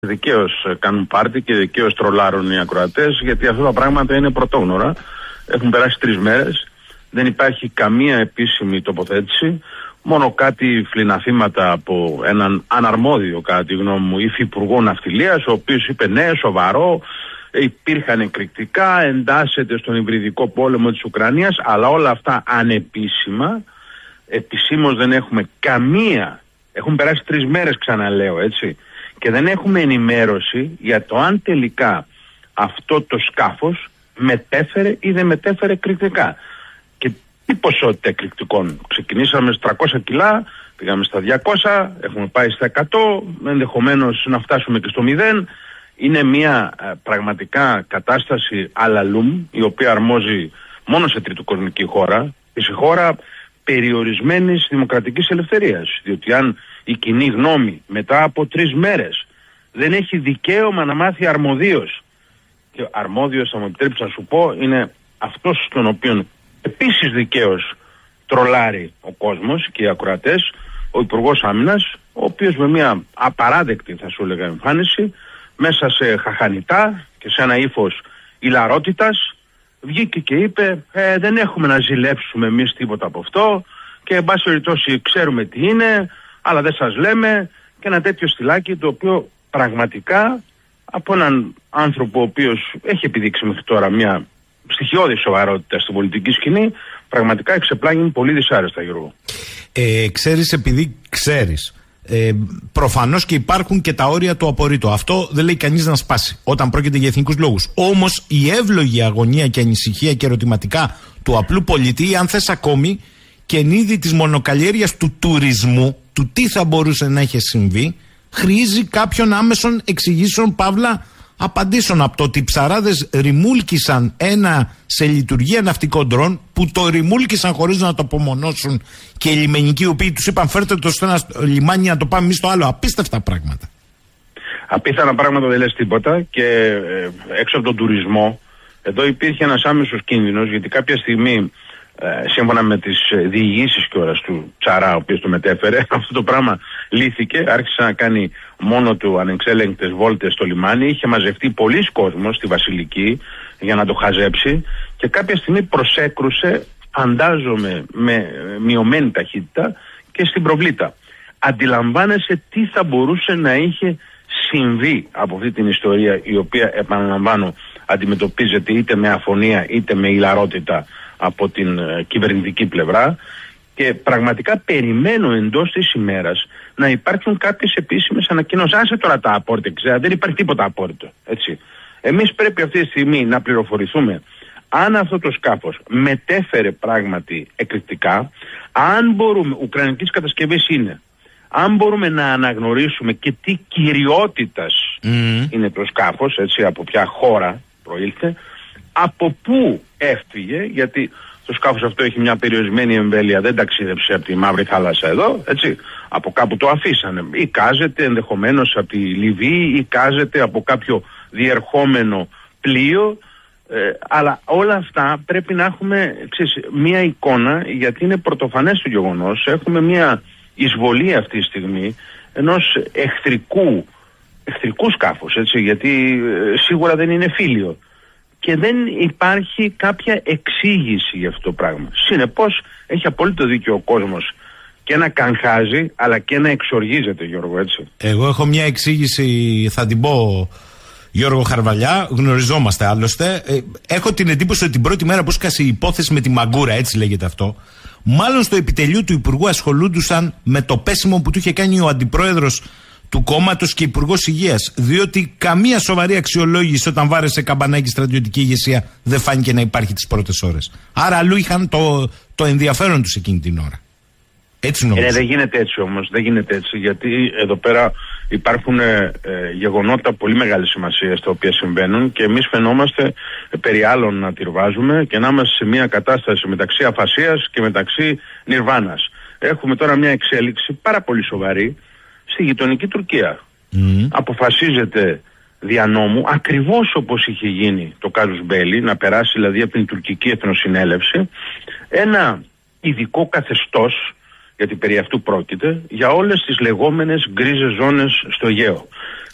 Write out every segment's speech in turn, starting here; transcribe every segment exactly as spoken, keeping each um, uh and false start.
Δικαίως κάνουν πάρτι και δικαίως τρολάρουν οι ακροατές, γιατί αυτά τα πράγματα είναι πρωτόγνωρα. Έχουν περάσει τρεις μέρες, δεν υπάρχει καμία επίσημη τοποθέτηση, μόνο κάτι φλιναθήματα από έναν αναρμόδιο, κατά τη γνώμη μου, υφυπουργό ναυτιλίας, ο οποίος είπε ναι, σοβαρό, υπήρχαν εκρηκτικά, εντάσσεται στον υβριδικό πόλεμο της Ουκρανίας, αλλά όλα αυτά ανεπίσημα. Επισήμως δεν έχουμε καμία, έχουν περάσει τρεις μέρες, ξαναλέω, έτσι, και δεν έχουμε ενημέρωση για το αν τελικά αυτό το σκάφος μετέφερε ή δεν μετέφερε εκρηκτικά. Και τι ποσότητα εκρηκτικών. Ξεκινήσαμε στα τριακόσια κιλά, πήγαμε στα διακόσια, έχουμε πάει στα εκατό, ενδεχομένως να φτάσουμε και στο μηδέν. Είναι μια ε, πραγματικά κατάσταση αλαλούμ, η οποία αρμόζει μόνο σε τριτοκοσμική χώρα και σε χώρα περιορισμένης δημοκρατικής ελευθερίας. Διότι αν η κοινή γνώμη μετά από τρεις μέρες δεν έχει δικαίωμα να μάθει αρμοδίως, και αρμόδιος, θα μου επιτρέψει να σου πω, είναι αυτός τον οποίον επίσης δικαίως τρολάρει ο κόσμος και οι ακροατές, ο Υπουργός Άμυνας, ο οποίος με μια απαράδεκτη, θα σου έλεγα, εμφάνιση, μέσα σε χαχανιτά και σε ένα ύφος ηλαρότητας, βγήκε και είπε ε, δεν έχουμε να ζηλέψουμε εμείς τίποτα από αυτό και εν πάση περιπτώσει ξέρουμε τι είναι, αλλά δεν σας λέμε, και ένα τέτοιο στυλάκι, το οποίο πραγματικά από έναν άνθρωπο ο οποίος έχει επιδείξει μέχρι τώρα μια στοιχειώδη σοβαρότητα στην πολιτική σκηνή, πραγματικά εξεπλάγει πολύ δυσάρεστα, Γιώργο. Ε, ξέρεις, επειδή ξέρεις, ε, προφανώς και υπάρχουν και τα όρια του απορρίτου. Αυτό δεν λέει κανείς να σπάσει όταν πρόκειται για εθνικούς λόγους. Όμως η εύλογη αγωνία και ανησυχία και ερωτηματικά του απλού πολίτη, αν θες ακόμη και εν είδη της μονοκαλλιέργειας του τουρισμού, του τι θα μπορούσε να έχει συμβεί, χρήζει κάποιων άμεσων εξηγήσεων, παύλα απαντήσεων. Από το ότι οι ψαράδες ρημούλκησαν ένα σε λειτουργία ναυτικό ντρόν, που το ρημούλκησαν χωρίς να το απομονώσουν, και οι λιμενικοί οι οποίοι τους είπαν φέρτε το στο ένα λιμάνι να το πάμε εμείς στο άλλο. Απίστευτα πράγματα. Απίθανα πράγματα, δεν λες τίποτα. Και ε, έξω από τον τουρισμό, εδώ υπήρχε ένας άμεσος κίνδυνος, γιατί κάποια στιγμή, Ε, σύμφωνα με τις διηγήσεις κιόλας του Τσαρά, ο οποίος το μετέφερε, αυτό το πράγμα λύθηκε, άρχισε να κάνει μόνο του ανεξέλεγκτες βόλτες στο λιμάνι, είχε μαζευτεί πολλής κόσμος στη Βασιλική για να το χαζέψει, και κάποια στιγμή προσέκρουσε, φαντάζομαι με μειωμένη ταχύτητα, και στην Προβλήτα. Αντιλαμβάνεσαι τι θα μπορούσε να είχε συμβεί από αυτή την ιστορία, η οποία, επαναλαμβάνω, αντιμετωπίζεται είτε με αφωνία είτε με ηλαρότητα από την ε, κυβερνητική πλευρά, και πραγματικά περιμένω εντός της ημέρας να υπάρχουν κάποιες επίσημες ανακοινώσεις. Άσε τώρα τα απόρριτα, ξέρω, δεν υπάρχει τίποτα απόρριτο, έτσι. Εμείς πρέπει αυτή τη στιγμή να πληροφορηθούμε αν αυτό το σκάφος μετέφερε πράγματι εκρηκτικά, αν μπορούμε, ουκρανικής κατασκευής είναι, αν μπορούμε να αναγνωρίσουμε και τι κυριότητας mm. είναι το σκάφος, έτσι, από ποια χώρα προήλθε, από πού έφυγε, γιατί το σκάφος αυτό έχει μια περιορισμένη εμβέλεια, δεν ταξίδεψε από τη Μαύρη Θάλασσα εδώ, έτσι, από κάπου το αφήσανε, ή κάζεται ενδεχομένως από τη Λιβύη, ή κάζεται από κάποιο διερχόμενο πλοίο, ε, αλλά όλα αυτά πρέπει να έχουμε, ξέρεις, μια εικόνα, γιατί είναι πρωτοφανές το γεγονός, έχουμε μια εισβολή αυτή τη στιγμή ενός εχθρικού, εχθρικού σκάφους, έτσι, γιατί ε, σίγουρα δεν είναι φίλιο. Και δεν υπάρχει κάποια εξήγηση για αυτό το πράγμα. Συνεπώς έχει απόλυτο δίκιο ο κόσμος και να καγχάζει, αλλά και να εξοργίζεται, Γιώργο, έτσι. Εγώ έχω μια εξήγηση, θα την πω, Γιώργο Χαρβαλιά, γνωριζόμαστε άλλωστε. Ε, έχω την εντύπωση ότι την πρώτη μέρα που σκάσει η υπόθεση με τη Μαγκούρα, έτσι λέγεται αυτό, μάλλον στο επιτελείο του Υπουργού ασχολούντουσαν με το πέσιμο που του είχε κάνει ο αντιπρόεδρος του κόμματος και Υπουργός Υγείας. Διότι καμία σοβαρή αξιολόγηση όταν βάρεσε καμπανάκι στρατιωτική ηγεσία δεν φάνηκε να υπάρχει τις πρώτες ώρες. Άρα αλλού είχαν το, το ενδιαφέρον τους εκείνη την ώρα. Έτσι νομίζω. Ε, δεν γίνεται έτσι όμως. Δεν γίνεται έτσι. Γιατί εδώ πέρα υπάρχουν ε, ε, γεγονότα πολύ μεγάλη σημασία τα οποία συμβαίνουν, και εμείς φαινόμαστε ε, περί άλλων να τυρβάζουμε και να είμαστε σε μια κατάσταση μεταξύ αφασίας και μεταξύ νιρβάνας. Έχουμε τώρα μια εξέλιξη πάρα πολύ σοβαρή στη γειτονική Τουρκία. Mm. Αποφασίζεται δια νόμου, ακριβώς όπως είχε γίνει το κάζους μπέλι, να περάσει δηλαδή από την τουρκική εθνοσυνέλευση ένα ειδικό καθεστώς, γιατί περί αυτού πρόκειται, για όλες τις λεγόμενες γκρίζες ζώνες στο Αιγαίο.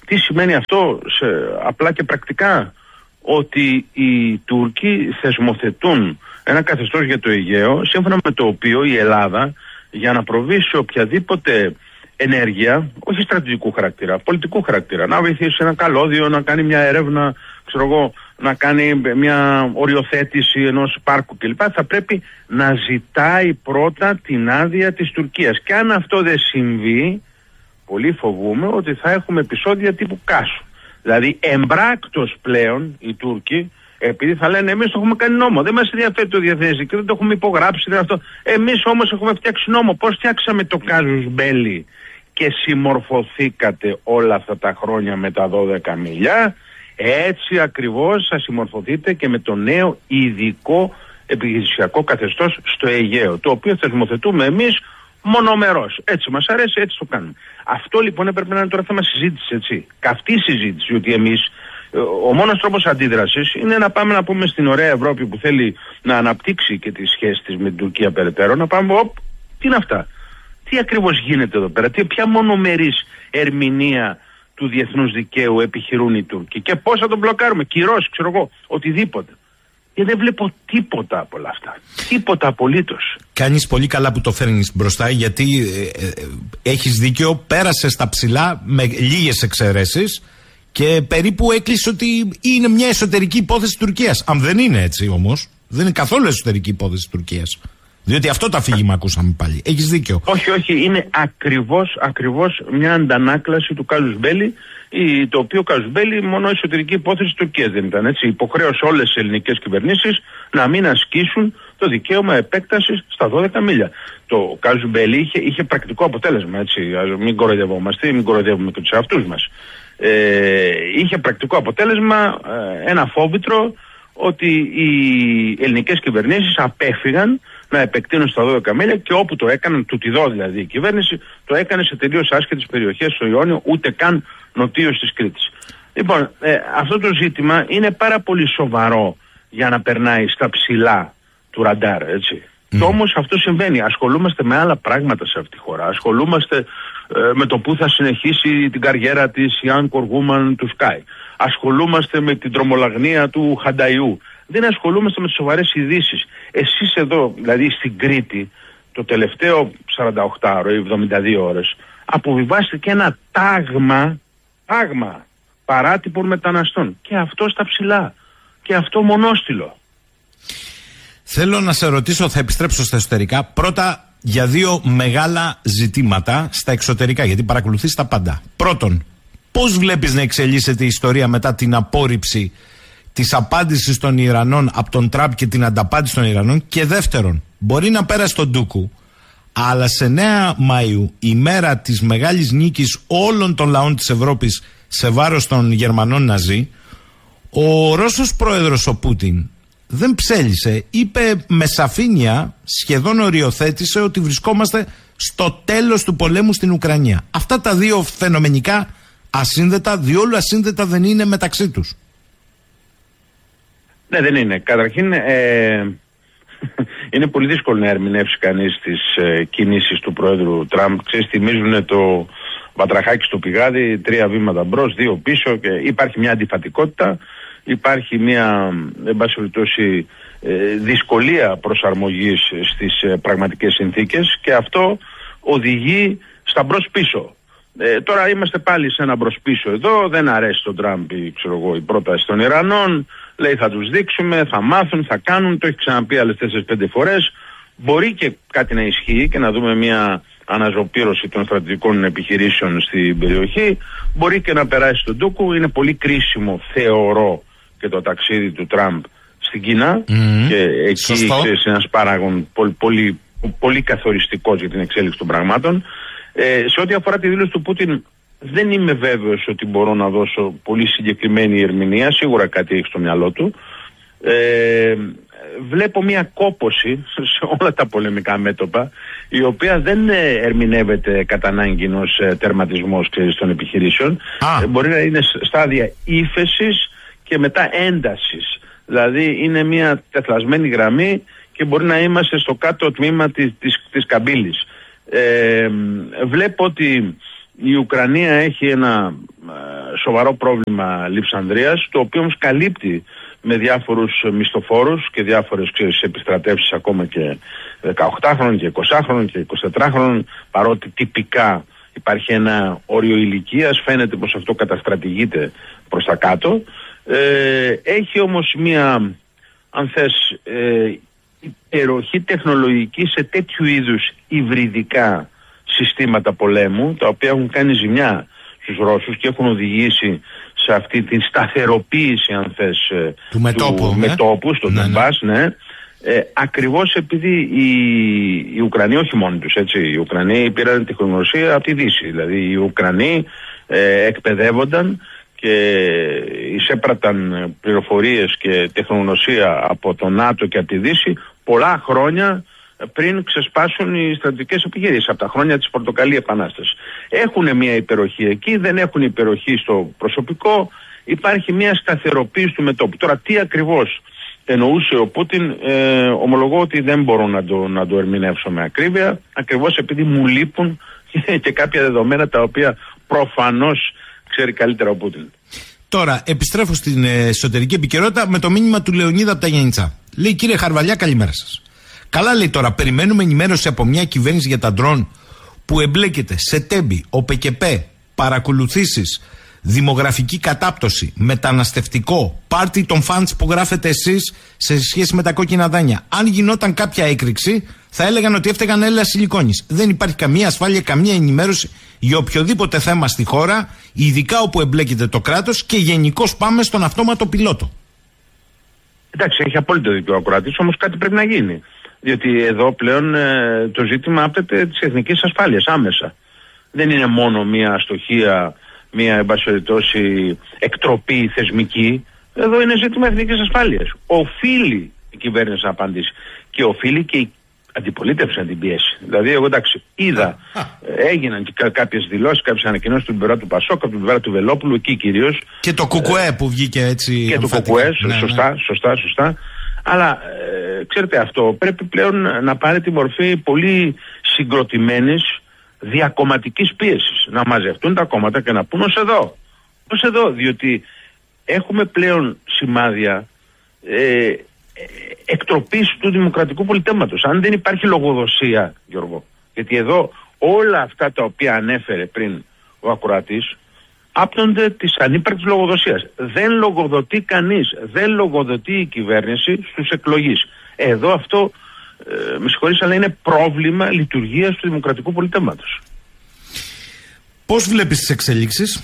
Τι σημαίνει αυτό σε, απλά και πρακτικά? Ότι οι Τούρκοι θεσμοθετούν ένα καθεστώς για το Αιγαίο, σύμφωνα με το οποίο η Ελλάδα, για να προβεί σε οποιαδήποτε ενέργεια, όχι στρατηγικού χαρακτήρα, πολιτικού χαρακτήρα, να βοηθήσει ένα καλώδιο, να κάνει μια έρευνα, ξέρω εγώ, να κάνει μια οριοθέτηση ενός πάρκου κλπ, θα πρέπει να ζητάει πρώτα την άδεια της Τουρκίας. Και αν αυτό δεν συμβεί, πολύ φοβούμε ότι θα έχουμε επεισόδια τύπου Κάσου. Δηλαδή εμπράκτος πλέον οι Τούρκοι, επειδή θα λένε εμείς το έχουμε κάνει νόμο, δεν μας ενδιαφέρει το διεθνές δίκαιο, δεν το έχουμε υπογράψει, δεν αυτό. Εμείς όμως έχουμε φτιάξει νόμο. Πώς φτιάξαμε το κάζους μπέλι και συμμορφωθήκατε όλα αυτά τα χρόνια με τα δώδεκα μίλια, έτσι ακριβώς θα συμμορφωθείτε και με το νέο ειδικό επιχειρησιακό καθεστώς στο Αιγαίο, το οποίο θεσμοθετούμε εμείς μονομερός. Έτσι μας αρέσει, έτσι το κάνουμε. Αυτό λοιπόν έπρεπε να είναι τώρα θέμα συζήτηση, έτσι. Καυτή συζήτηση, ότι εμείς, ο μόνος τρόπος αντίδρασης είναι να πάμε να πούμε στην ωραία Ευρώπη που θέλει να αναπτύξει και τις σχέσεις της με την Τουρκία περαιτέρω, να πάμε, οπ, τι είναι αυτά? Τι ακριβώς γίνεται εδώ πέρα? Τι, ποια μονομερής ερμηνεία του διεθνούς δικαίου επιχειρούν οι Τούρκοι και πώς θα τον μπλοκάρουμε? Κυρώσεις, ξέρω εγώ, οτιδήποτε. Και δεν βλέπω τίποτα από όλα αυτά. Τίποτα απολύτως. Κάνεις πολύ καλά που το φέρνεις μπροστά, γιατί ε, ε, έχεις δίκιο, πέρασε στα ψηλά με λίγες εξαιρέσεις και περίπου έκλεισε ότι είναι μια εσωτερική υπόθεση της Τουρκίας. Αν δεν είναι έτσι όμως, δεν είναι καθόλου εσωτερική υπόθεση της Τουρκίας. Διότι αυτό το αφήγημα ακούσαμε πάλι. Έχεις δίκιο. Όχι, όχι, είναι ακριβώς, ακριβώς μια αντανάκλαση του κάζους μπέλι, το οποίο κάζους μπέλι μόνο εσωτερική υπόθεση της Τουρκίας δεν ήταν, έτσι. Υποχρέωσε όλες τις ελληνικές κυβερνήσεις να μην ασκήσουν το δικαίωμα επέκτασης στα δώδεκα μίλια. Το κάζους μπέλι είχε, είχε πρακτικό αποτέλεσμα, έτσι. Μην κοροϊδευόμαστε, μην κοροϊδεύουμε και τους εαυτούς μας. Ε, είχε πρακτικό αποτέλεσμα ε, ένα φόβητρο ότι οι ελληνικές κυβερνήσεις απέφυγαν να επεκτείνουν στα δώδεκα μίλια και όπου το έκαναν, του τη δω δηλαδή η κυβέρνηση, το έκανε σε τελείως άσχετες περιοχές στο Ιόνιο, ούτε καν νοτίως της Κρήτης. Λοιπόν, ε, αυτό το ζήτημα είναι πάρα πολύ σοβαρό για να περνάει στα ψηλά του ραντάρ, έτσι. Mm. Και όμως αυτό συμβαίνει. Ασχολούμαστε με άλλα πράγματα σε αυτή τη χώρα. Ασχολούμαστε ε, με το που θα συνεχίσει την καριέρα της η Anchor Woman του Sky. Ασχολούμαστε με την τρομολαγνία του Χανταϊού. Δεν ασχολούμαστε με τις σοβαρές ειδήσεις. Εσείς εδώ, δηλαδή στην Κρήτη, το τελευταίο σαράντα οκτώ ώρο ή εβδομήντα δύο ώρες, αποβιβάστηκε ένα τάγμα, τάγμα παράτυπων μεταναστών. Και αυτό στα ψηλά. Και αυτό μονόστιλο. Θέλω να σε ρωτήσω, θα επιστρέψω στα εσωτερικά, πρώτα για δύο μεγάλα ζητήματα στα εξωτερικά, γιατί παρακολουθείς τα πάντα. Πρώτον, πώς βλέπεις να εξελίσσεται η ιστορία μετά την απόρριψη της απάντησης των Ιρανών από τον Τραμπ και την ανταπάντηση των Ιρανών? Και δεύτερον, μπορεί να πέρασε τον Ντούκου, αλλά σε εννέα Μαΐου, η μέρα της μεγάλης νίκης όλων των λαών της Ευρώπης σε βάρος των Γερμανών Ναζί, ο Ρώσος πρόεδρος ο Πούτιν δεν ψέλισε, είπε με σαφήνεια, σχεδόν οριοθέτησε ότι βρισκόμαστε στο τέλος του πολέμου στην Ουκρανία. Αυτά τα δύο φαινομενικά ασύνδετα, διόλου ασύνδετα δεν είναι μεταξύ τους. Ναι, δεν είναι. Καταρχήν ε, είναι πολύ δύσκολο να ερμηνεύσει κανείς τις ε, κινήσεις του πρόεδρου Τραμπ. Ξέρεις, θυμίζουν το βατραχάκι στο πηγάδι, τρία βήματα μπρος, δύο πίσω, και υπάρχει μια αντιφατικότητα, υπάρχει μια, εν πάση περιπτώσει, ε, δυσκολία προσαρμογής στις ε, πραγματικές συνθήκες, και αυτό οδηγεί στα μπρος πίσω. Ε, τώρα είμαστε πάλι σε ένα μπρος πίσω εδώ, δεν αρέσει τον Τραμπ η, ξέρω εγώ, η πρόταση των Ιρανών, λέει θα τους δείξουμε, θα μάθουν, θα κάνουν, το έχει ξαναπεί άλλες τέσσερις πέντε φορές. Μπορεί και κάτι να ισχύει και να δούμε μια αναζωπήρωση των στρατηγικών επιχειρήσεων στην περιοχή, μπορεί και να περάσει στον Ντούκου. Είναι πολύ κρίσιμο, θεωρώ, και το ταξίδι του Τραμπ στην Κίνα, mm-hmm. και εκεί είναι ένας παράγον πολύ, πολύ, πολύ καθοριστικός για την εξέλιξη των πραγμάτων. Ε, σε ό,τι αφορά τη δήλωση του Πούτιν, δεν είμαι βέβαιος ότι μπορώ να δώσω πολύ συγκεκριμένη ερμηνεία. Σίγουρα κάτι έχει στο μυαλό του. Ε, βλέπω μια κόπωση σε όλα τα πολεμικά μέτωπα, η οποία δεν ερμηνεύεται κατά ανάγκη ενός τερματισμός των επιχειρήσεων. Ε, μπορεί να είναι στάδια ύφεσης και μετά έντασης. Δηλαδή είναι μια τεθλασμένη γραμμή και μπορεί να είμαστε στο κάτω τμήμα της, της, της καμπύλης. Ε, βλέπω ότι η Ουκρανία έχει ένα ε, σοβαρό πρόβλημα λειψανδρίας, το οποίο όμως καλύπτει με διάφορους μισθοφόρους και διάφορες ξέρεις, επιστρατεύσεις ακόμα και δεκαοκτάχρονων και εικοσάχρονων και εικοσιτετράχρονων, παρότι τυπικά υπάρχει ένα όριο ηλικίας, φαίνεται πως αυτό καταστρατηγείται προς τα κάτω. Ε, έχει όμως μία, αν θες, ε, υπεροχή τεχνολογική σε τέτοιου είδους υβριδικά συστήματα πολέμου, τα οποία έχουν κάνει ζημιά στους Ρώσους και έχουν οδηγήσει σε αυτή την σταθεροποίηση, αν θες, του μετόπου, του ναι. μετόπου στο ναι, Ντομπάς, ναι. ναι. Ε, ακριβώς επειδή οι, οι Ουκρανοί, όχι μόνοι τους, έτσι, οι Ουκρανοί πήραν τεχνογνωσία από τη Δύση. Δηλαδή οι Ουκρανοί ε, εκπαιδεύονταν και εισέπραταν πληροφορίες και τεχνογνωσία από το ΝΑΤΟ και από τη Δύση πολλά χρόνια πριν ξεσπάσουν οι στρατιωτικές επιχειρήσεις, από τα χρόνια της Πορτοκαλί Επανάστασης. Έχουν μια υπεροχή εκεί, δεν έχουν υπεροχή στο προσωπικό, υπάρχει μια σταθεροποίηση του μετώπου. Τώρα τι ακριβώς εννοούσε ο Πούτιν, ε, ομολογώ ότι δεν μπορώ να το, να το ερμηνεύσω με ακρίβεια, ακριβώς επειδή μου λείπουν και κάποια δεδομένα τα οποία προφανώς ξέρει καλύτερα ο Πούτιν. Τώρα, επιστρέφω στην εσωτερική επικαιρότητα με το μήνυμα του Λεωνίδα από τα Γιάννητσα. Λέει: κύριε Χαρβαλιά, καλημέρα σας. Καλά, λέει, τώρα περιμένουμε ενημέρωση από μια κυβέρνηση για τα ντρόν που εμπλέκεται σε τέμπη, ΟΠΕΚΕΠΕ, παρακολουθήσεις, δημογραφική κατάπτωση, μεταναστευτικό, πάρτι των φαντς που γράφετε εσείς σε σχέση με τα κόκκινα δάνεια. Αν γινόταν κάποια έκρηξη, θα έλεγαν ότι έφταιγαν Έλλας Σιλικόνης. Δεν υπάρχει καμία ασφάλεια, καμία ενημέρωση για οποιοδήποτε θέμα στη χώρα, ειδικά όπου εμπλέκεται το κράτος, και γενικώς πάμε στον αυτόματο πιλότο. Εντάξει, έχει απόλυτο δίκιο ο ακροατής, όμως κάτι πρέπει να γίνει. Διότι εδώ πλέον ε, το ζήτημα άπτεται της εθνικής ασφάλειας άμεσα. Δεν είναι μόνο μια αστοχία, μια εμπασχετώση εκτροπή θεσμική. Εδώ είναι ζήτημα εθνικής ασφάλειας. Οφείλει η κυβέρνηση να απαντήσει. Και οφείλει και η αντιπολίτευση να την πιέσει. Δηλαδή, εγώ εντάξει, είδα, έγιναν και κά- κάποιες δηλώσεις, κάποιες ανακοινώσεις του πλευρά του Πασόκ, από την πλευρά του Βελόπουλου, εκεί κυρίως. Και το Κουκουέ ε, που βγήκε έτσι. Και το Κουκουέ, ναι, σωστά, ναι. σωστά, σωστά. Αλλά ε, ξέρετε, αυτό πρέπει πλέον να πάρει τη μορφή πολύ συγκροτημένης διακομματικής πίεσης. Να μαζευτούν τα κόμματα και να πούν ως εδώ. Ως εδώ, διότι έχουμε πλέον σημάδια ε, εκτροπής του δημοκρατικού πολιτεύματος. Αν δεν υπάρχει λογοδοσία, Γιώργο, γιατί εδώ όλα αυτά τα οποία ανέφερε πριν ο ακροατής άπτονται της ανύπαρκτης λογοδοσίας. Δεν λογοδοτεί κανείς, δεν λογοδοτεί η κυβέρνηση στους εκλογείς. Εδώ αυτό, ε, με συγχωρείς, αλλά είναι πρόβλημα λειτουργίας του δημοκρατικού πολιτεύματος. Πώς βλέπεις τις εξελίξεις?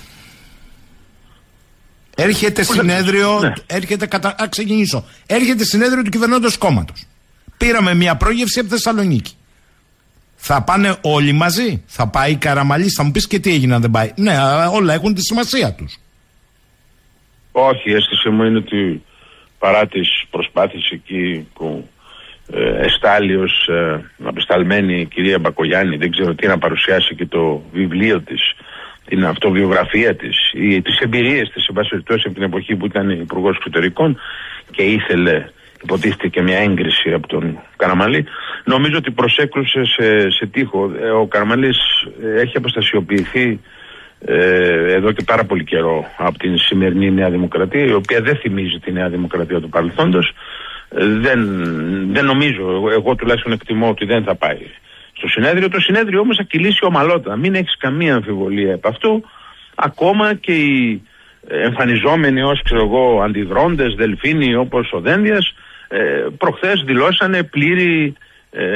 Έρχεται Πώς συνέδριο, ναι. έρχεται κατα... Α, ξεκινήσω. Έρχεται συνέδριο του κυβερνώντος κόμματος. Πήραμε μια πρόγευση από Θεσσαλονίκη. Θα πάνε όλοι μαζί, θα πάει η Καραμαλής, θα μου πεις και τι έγινε αν δεν πάει. Ναι, όλα έχουν τη σημασία τους. Όχι, η αίσθηση μου είναι ότι παρά τις προσπάθειες εκεί που ε, εστάλιος ε, απεσταλμένη η κυρία Μπακογιάννη, δεν ξέρω τι, να παρουσιάσει και το βιβλίο της, την αυτοβιογραφία της ή τις εμπειρίες της, σε πάση περιπτώσει, από την εποχή που ήταν υπουργός εξωτερικών και ήθελε, υποτίθεται, και μια έγκριση από τον Καραμαλή. Νομίζω ότι προσέκρουσε σε, σε τείχο. Ο Καραμαλής έχει αποστασιοποιηθεί ε, εδώ και πάρα πολύ καιρό από την σημερινή Νέα Δημοκρατία, η οποία δεν θυμίζει τη Νέα Δημοκρατία του παρελθόντος. Ε, δεν, δεν νομίζω, εγώ, εγώ τουλάχιστον εκτιμώ ότι δεν θα πάει στο συνέδριο. Το συνέδριο όμως θα κυλήσει ομαλότατα. Μην έχεις καμία αμφιβολία επ' αυτού. Ακόμα και οι εμφανιζόμενοι ως, ξέρω εγώ, αντιδρόντες, δελφίνοι όπως ο Δένδιας, ε, προχθές δηλώσανε πλήρη, ε,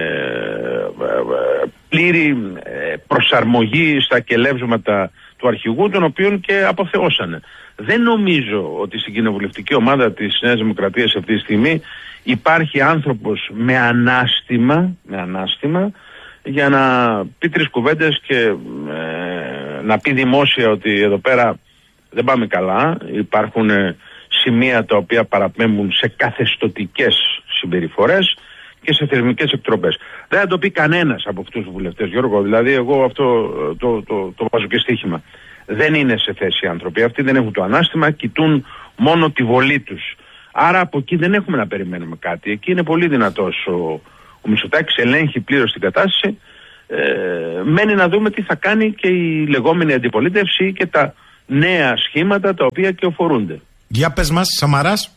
πλήρη προσαρμογή στα κελεύσματα του αρχηγού, τον οποίον και αποθεώσανε. Δεν νομίζω ότι στην κοινοβουλευτική ομάδα της Νέας Δημοκρατίας αυτή τη στιγμή υπάρχει άνθρωπος με ανάστημα, με ανάστημα για να πει τρεις κουβέντες και ε, να πει δημόσια ότι εδώ πέρα δεν πάμε καλά. Υπάρχουν ε, σημεία τα οποία παραπέμπουν σε καθεστωτικές συμπεριφορές και σε θεσμικές εκτροπές. Δεν θα το πει κανένας από αυτούς τους βουλευτές, Γιώργο. Δηλαδή, εγώ αυτό το, το, το, το βάζω και στοίχημα. Δεν είναι σε θέση οι άνθρωποι αυτοί, δεν έχουν το ανάστημα, κοιτούν μόνο τη βολή τους. Άρα από εκεί δεν έχουμε να περιμένουμε κάτι. Εκεί είναι πολύ δυνατός ο, ο Μητσοτάκης, ελέγχει πλήρως την κατάσταση. Ε, μένει να δούμε τι θα κάνει και η λεγόμενη αντιπολίτευση και τα νέα σχήματα τα οποία κυοφορούνται. Για πες μας, Σαμαράς.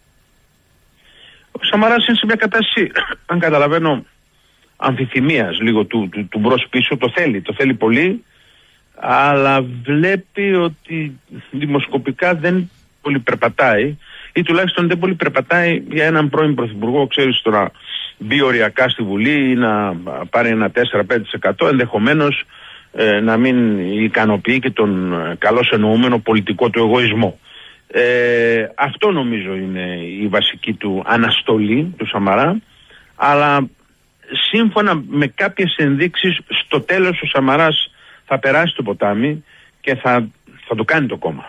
Ο Σαμαράς είναι σε μια κατάσταση, αν καταλαβαίνω, αμφιθυμίας λίγο του, του, του μπρος πίσω. Το θέλει, το θέλει πολύ, αλλά βλέπει ότι δημοσκοπικά δεν πολύ περπατάει, ή τουλάχιστον δεν πολύ περπατάει για έναν πρώην πρωθυπουργό, ξέρεις, το να μπει οριακά στη Βουλή ή να πάρει ένα τέσσερα με πέντε τοις εκατό, ενδεχομένως ε, να μην ικανοποιεί και τον ε, καλώς εννοούμενο πολιτικό του εγωισμό. Ε, αυτό νομίζω είναι η βασική του αναστολή του Σαμαρά, αλλά σύμφωνα με κάποιες ενδείξεις στο τέλος ο Σαμαράς θα περάσει το ποτάμι και θα, θα το κάνει το κόμμα.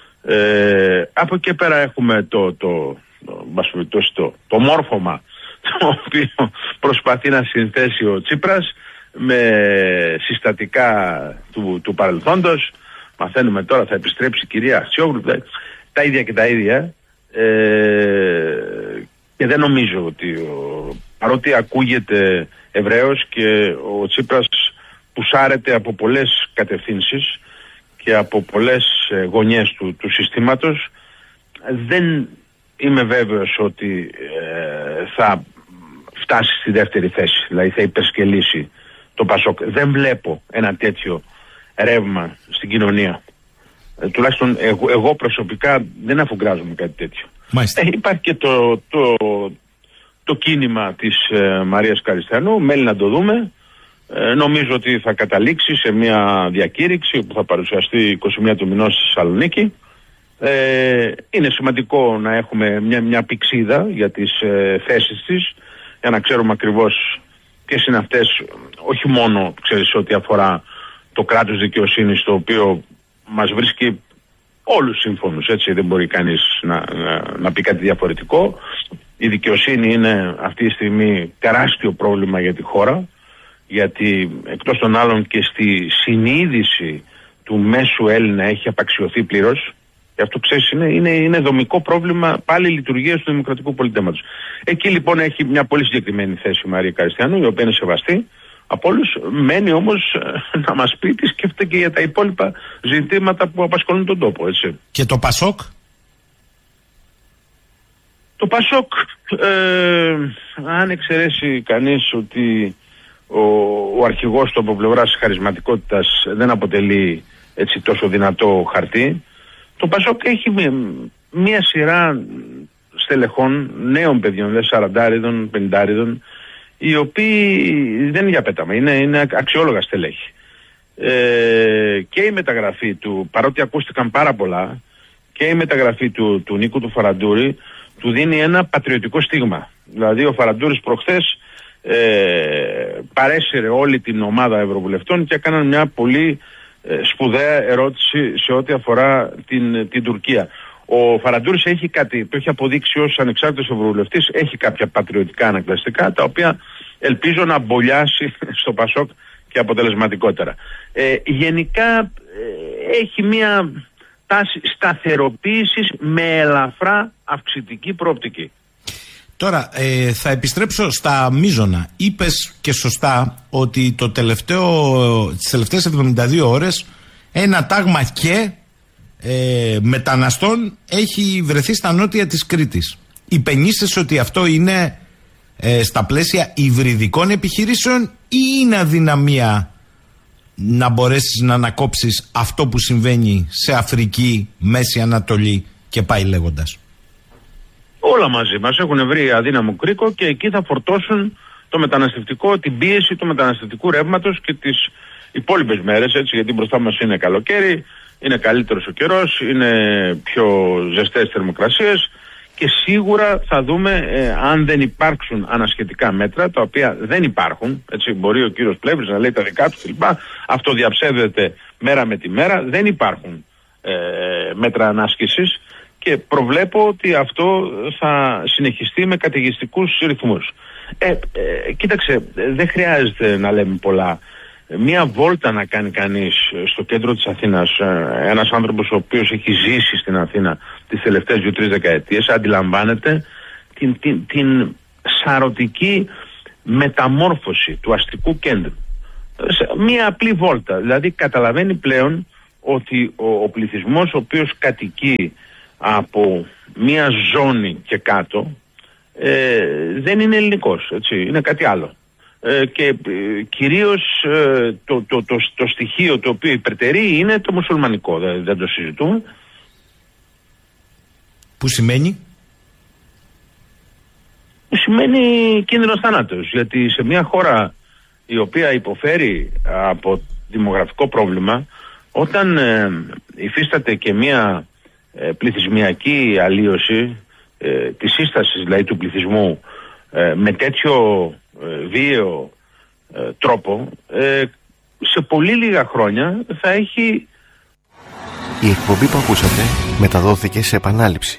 Ε, από εκεί πέρα έχουμε το, το, το, το, το, το μόρφωμα το οποίο προσπαθεί να συνθέσει ο Τσίπρας με συστατικά του, του παρελθόντος. Μαθαίνουμε τώρα θα επιστρέψει η κυρία Αξιόγλου, τα ίδια και τα ίδια, ε, και δεν νομίζω ότι ο, παρότι ακούγεται ευρέως και ο Τσίπρας πουσάρεται από πολλές κατευθύνσεις και από πολλές γωνιές του, του συστήματος, δεν είμαι βέβαιος ότι ε, θα φτάσει στη δεύτερη θέση, δηλαδή θα υπερσκελίσει το Πασόκ. Δεν βλέπω ένα τέτοιο ρεύμα στην κοινωνία. Ε, τουλάχιστον εγώ, εγώ προσωπικά δεν αφουγκράζομαι κάτι τέτοιο. Ε, υπάρχει και το, το, το κίνημα της ε, Μαρίας Καριστιανού, μέλη να το δούμε. Ε, νομίζω ότι θα καταλήξει σε μια διακήρυξη που θα παρουσιαστεί εικοστή πρώτη του μηνός στη Θεσσαλονίκη. Ε, είναι σημαντικό να έχουμε μια, μια πηξίδα για τις ε, θέσεις της, για να ξέρουμε ακριβώς ποιες είναι αυτές, όχι μόνο ξέρεις ό,τι αφορά το κράτος δικαιοσύνης, το οποίο μας βρίσκει όλους σύμφωνους, έτσι, δεν μπορεί κανείς να, να, να πει κάτι διαφορετικό. Η δικαιοσύνη είναι αυτή τη στιγμή τεράστιο πρόβλημα για τη χώρα, γιατί εκτός των άλλων και στη συνείδηση του μέσου Έλληνα έχει απαξιωθεί πλήρως. Και αυτό, ξέρεις, είναι, είναι, είναι δομικό πρόβλημα πάλι λειτουργίας του δημοκρατικού πολιτεύματος. Εκεί λοιπόν έχει μια πολύ συγκεκριμένη θέση η Μαρία Καριστιανού, η οποία είναι σεβαστή από όλους. Μένει όμως να μας πει τι σκέφτεται και για τα υπόλοιπα ζητήματα που απασχολούν τον τόπο, έτσι. Και το Πασόκ? Το Πασόκ, ε, αν εξαιρέσει κανείς ότι ο, ο αρχηγός του από πλευράς χαρισματικότητας δεν αποτελεί έτσι τόσο δυνατό χαρτί, το Πασόκ έχει μία, μία σειρά στελεχών, νέων παιδιών, δε σαραντάριδων, πενηντάριδων, οι οποίοι δεν είναι για πέταμα, είναι, είναι αξιόλογα στελέχη. Ε, και η μεταγραφή του, παρότι ακούστηκαν πάρα πολλά, και η μεταγραφή του, του Νίκου του Φαραντούρη του δίνει ένα πατριωτικό στίγμα. Δηλαδή ο Φαραντούρης προχθές ε, παρέσυρε όλη την ομάδα ευρωβουλευτών και έκαναν μια πολύ ε, σπουδαία ερώτηση σε ό,τι αφορά την, την Τουρκία. Ο Φαραντούρης έχει κάτι, το έχει αποδείξει ως ανεξάρτητος ευρωβουλευτής, έχει κάποια πατριωτικά ανακλαστικά, τα οποία ελπίζω να μπολιάσει στο Πασόκ και αποτελεσματικότερα. Ε, γενικά ε, έχει μια τάση σταθεροποίησης με ελαφρά αυξητική προοπτική. Τώρα ε, θα επιστρέψω στα μείζωνα. Είπες και σωστά ότι το τελευταίο, τις τελευταίες εβδομήντα δύο ώρες ένα τάγμα και ε, μεταναστών έχει βρεθεί στα νότια της Κρήτης. Υπενήσεσαι ότι αυτό είναι ε, στα πλαίσια υβριδικών επιχειρήσεων ή είναι αδυναμία να μπορέσεις να ανακόψεις αυτό που συμβαίνει σε Αφρική, Μέση Ανατολή και πάει λέγοντας? Όλα μαζί μας έχουν βρει αδύναμο κρίκο και εκεί θα φορτώσουν το μεταναστευτικό, την πίεση του μεταναστευτικού ρεύματος και τις υπόλοιπες μέρες, έτσι, γιατί μπροστά μας είναι καλοκαίρι, είναι καλύτερος ο καιρός, είναι πιο ζεστές θερμοκρασίες και σίγουρα θα δούμε ε, αν δεν υπάρξουν ανασχετικά μέτρα, τα οποία δεν υπάρχουν, έτσι, μπορεί ο κύριος Πλεύρης να λέει τα δικά του κλπ. Αυτό διαψεύδεται μέρα με τη μέρα, δεν υπάρχουν ε, μέτρα ανάσκησης και προβλέπω ότι αυτό θα συνεχιστεί με καταιγιστικούς ρυθμούς. Ε, ε, κοίταξε, δεν χρειάζεται να λέμε πολλά. Μία βόλτα να κάνει κανείς στο κέντρο της Αθήνας, ένας άνθρωπος ο οποίος έχει ζήσει στην Αθήνα τις τελευταίες δύο-τρεις δεκαετίες, αντιλαμβάνεται την, την, την σαρωτική μεταμόρφωση του αστικού κέντρου. μία απλή βόλτα. Δηλαδή καταλαβαίνει πλέον ότι ο, ο πληθυσμός ο οποίος κατοικεί από μία ζώνη και κάτω ε, δεν είναι ελληνικός, έτσι, είναι κάτι άλλο. Ε, και ε, κυρίως ε, το, το, το, το στοιχείο το οποίο υπερτερεί είναι το μουσουλμανικό, δεν, δεν το συζητούμε. Που σημαίνει? Που σημαίνει κίνδυνος θάνατος, γιατί σε μια χώρα η οποία υποφέρει από δημογραφικό πρόβλημα, όταν ε, υφίσταται και μια ε, πληθυσμιακή αλλίωση ε, της σύστασης δηλαδή του πληθυσμού ε, με τέτοιο ε, βίαιο ε, τρόπο, ε, σε πολύ λίγα χρόνια θα έχει... Η εκπομπή που ακούσατε μεταδόθηκε σε επανάληψη.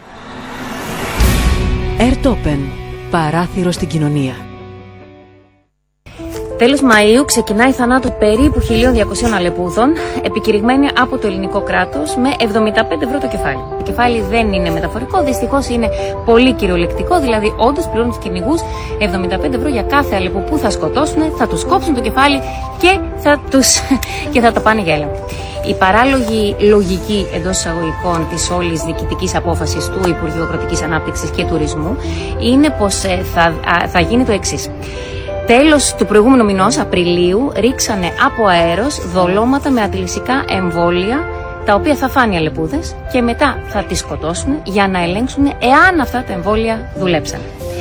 Airtopen, παράθυρο στην κοινωνία. Τέλος Μαΐου ξεκινάει η θανάτου περίπου χίλια διακόσιων Αλεπούδων, επικηρυγμένη από το ελληνικό κράτος με εβδομήντα πέντε ευρώ το κεφάλι. Το κεφάλι δεν είναι μεταφορικό, δυστυχώς είναι πολύ κυριολεκτικό, δηλαδή όντως πληρώνουν τους κυνηγούς εβδομήντα πέντε ευρώ για κάθε Αλεπού που θα σκοτώσουν, θα τους κόψουν το κεφάλι και θα, τους... και θα τα πάνε για έλεγχο. Η παράλογη λογική εντός εισαγωγικών της όλης διοικητικής απόφασης του Υπουργείου Αγροτικής Ανάπτυξης και Τουρισμού είναι πως θα, θα γίνει το εξής. Τέλος του προηγούμενου μηνός, Απριλίου, ρίξανε από αέρος δολώματα με αντιλυσικά εμβόλια, τα οποία θα φάνε οι αλεπούδες και μετά θα τις σκοτώσουν για να ελέγξουν εάν αυτά τα εμβόλια δουλέψαν.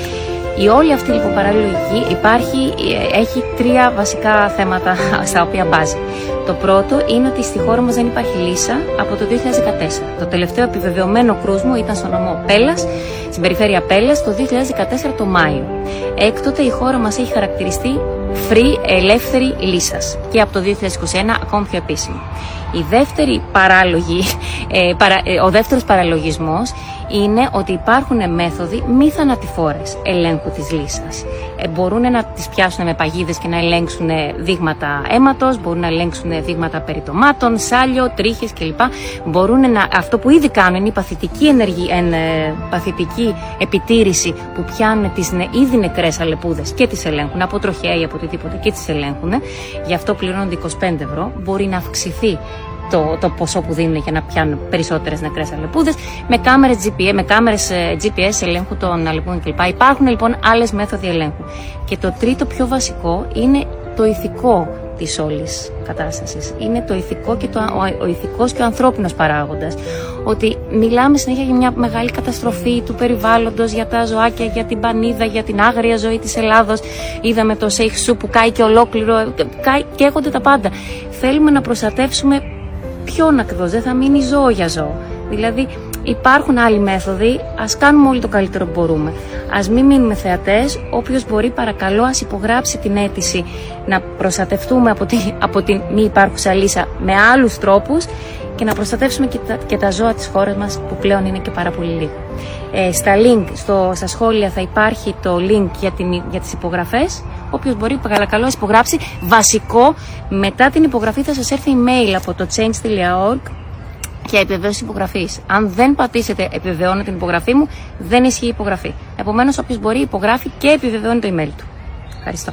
Η όλη αυτή λοιπόν παραλογική υπάρχει, έχει τρία βασικά θέματα στα οποία μπάζει. Το πρώτο είναι ότι στη χώρα μας δεν υπάρχει λύσα από το δύο χιλιάδες δεκατέσσερα. Το τελευταίο επιβεβαιωμένο κρούσμο ήταν στο νομό Πέλλας, στην περιφέρεια Πέλλας, το δύο χιλιάδες δεκατέσσερα το Μάιο. Έκτοτε η χώρα μας έχει χαρακτηριστεί free, ελεύθερη λύσας και από το δύο χιλιάδες είκοσι ένα ακόμη πιο επίσημη. Η δεύτερη παράλογη, ε, παρα, ε, ο δεύτερος παραλογισμός είναι ότι υπάρχουν μέθοδοι μη θανατηφόρες ελέγχου της λύσας. Ε, μπορούν να τις πιάσουν με παγίδες και να ελέγξουν δείγματα αίματος, μπορούν να ελέγξουν δείγματα περιτομάτων, σάλιο, τρίχες κλπ. Μπορούν να, αυτό που ήδη κάνουν είναι η παθητική, ενεργη, εν, ε, παθητική επιτήρηση που πιάνουν τις ν, ήδη νεκρές αλεπούδες και τις ελέγχουν από τροχέα ή από οτιδήποτε και τις ελέγχουν. Γι' αυτό πληρώνονται είκοσι πέντε ευρώ. Μπορεί να αυξηθεί Το, το ποσό που δίνουν για να πιάνουν περισσότερες νεκρές αλεπούδες με κάμερες τζι πι ες, με κάμερες τζι πι ες ελέγχου των αλεπούδων κλπ. Υπάρχουν λοιπόν άλλες μέθοδοι ελέγχου. Και το τρίτο πιο βασικό είναι το ηθικό της όλης κατάστασης. Είναι το ηθικό και το, ο, ο ηθικός και ο ανθρώπινος παράγοντας. Ότι μιλάμε συνέχεια για μια μεγάλη καταστροφή του περιβάλλοντος, για τα ζωάκια, για την πανίδα, για την άγρια ζωή της Ελλάδος. Είδαμε το Σέιχ Σου που κάει και ολόκληρο, κάει, καίγονται τα πάντα. Θέλουμε να προστατεύσουμε ποιον ακριβώς, δεν θα μείνει ζώο για ζώο. Δηλαδή υπάρχουν άλλοι μέθοδοι, ας κάνουμε όλοι το καλύτερο που μπορούμε. Ας μην μείνουμε θεατές, όποιος μπορεί παρακαλώ ας υπογράψει την αίτηση να προστατευτούμε από, τη, από την μη υπάρχουσα λύσα με άλλους τρόπους και να προστατεύσουμε και τα, και τα ζώα της χώρας μας που πλέον είναι και πάρα πολύ λίγο. Ε, στα link, στο, στα σχόλια θα υπάρχει το link για, την, για τις υπογραφές. Όποιος μπορεί παρακαλώ ας υπογράψει. Βασικό, μετά την υπογραφή θα σας έρθει email από το change τελεία org για επιβεβαίωση υπογραφής. Αν δεν πατήσετε επιβεβαιώνω την υπογραφή μου, δεν ισχύει η υπογραφή. Επομένως όποιος μπορεί υπογράφει και επιβεβαιώνει το email του. Ευχαριστώ.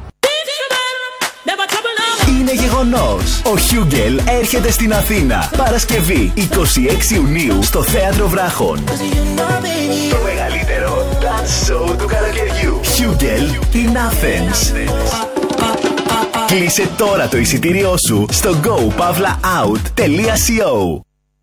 Είναι γεγονός. Ο Χιούγκελ έρχεται στην Αθήνα. Παρασκευή εικοστή έκτη Ιουνίου στο Θέατρο Βράχων. Το μεγαλύτερο dance show του καλοκαιριού. Χιούγκελ in Athens. Κλείσε τώρα το εισιτήριό σου στο go pavla out τελεία co.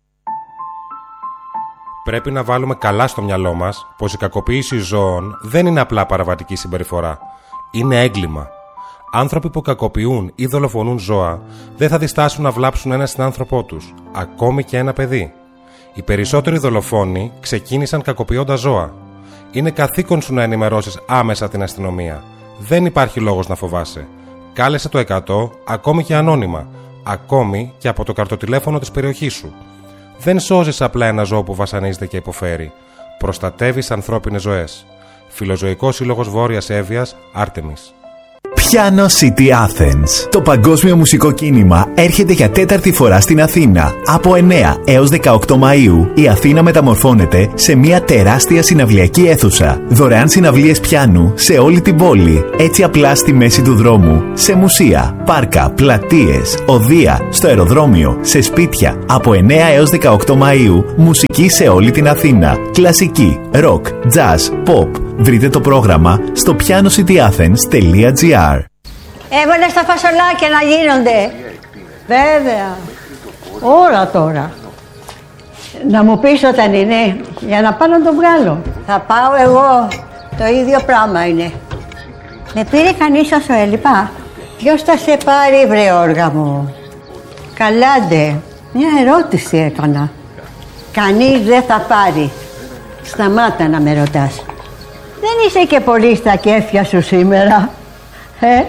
Πρέπει να βάλουμε καλά στο μυαλό μας πως η κακοποίηση ζώων δεν είναι απλά παραβατική συμπεριφορά. Είναι έγκλημα. Άνθρωποι που κακοποιούν ή δολοφονούν ζώα δεν θα διστάσουν να βλάψουν ένα συνάνθρωπό τους, ακόμη και ένα παιδί. Οι περισσότεροι δολοφόνοι ξεκίνησαν κακοποιώντας ζώα. Είναι καθήκον σου να ενημερώσεις άμεσα την αστυνομία. Δεν υπάρχει λόγος να φοβάσαι. Κάλεσε το εκατό, ακόμη και ανώνυμα, ακόμη και από το καρτοτηλέφωνο της περιοχής σου. Δεν σώζεις απλά ένα ζώο που βασανίζεται και υποφέρει. Προστατεύεις ανθρώπινες ζωές. Φιλοζωικός Σύλλογος Βόρειας Εύβοιας, Άρτεμις. Piano City Athens. Το παγκόσμιο μουσικό κίνημα έρχεται για τέταρτη φορά στην Αθήνα. Από εννέα έως δεκαοκτώ Μαΐου η Αθήνα μεταμορφώνεται σε μια τεράστια συναυλιακή αίθουσα. Δωρεάν συναυλίες πιάνου σε όλη την πόλη. Έτσι απλά στη μέση του δρόμου. Σε μουσεία, πάρκα, πλατείες, οδεία, στο αεροδρόμιο, σε σπίτια. Από εννέα έως δεκαοκτώ Μαΐου μουσική σε όλη την Αθήνα. Κλασική, rock, jazz, pop. Βρείτε το πρόγραμμα στο piano city athens τελεία gr. Έβαλε στα φασολάκια να γίνονται. Βέβαια. Όλα τώρα. Να μου πεις όταν είναι, για να πάω να το βγάλω. Θα πάω εγώ. Το ίδιο πράγμα είναι. Με πήρε κανείς όσο έλειπα. Ποιος θα σε πάρει, βρε όργα μου? Καλάντε. Μια ερώτηση έκανα. Κανείς δεν θα πάρει. Σταμάτα να με ρωτάς. Δεν είσαι και πολύ στα κέφια σου σήμερα, ε?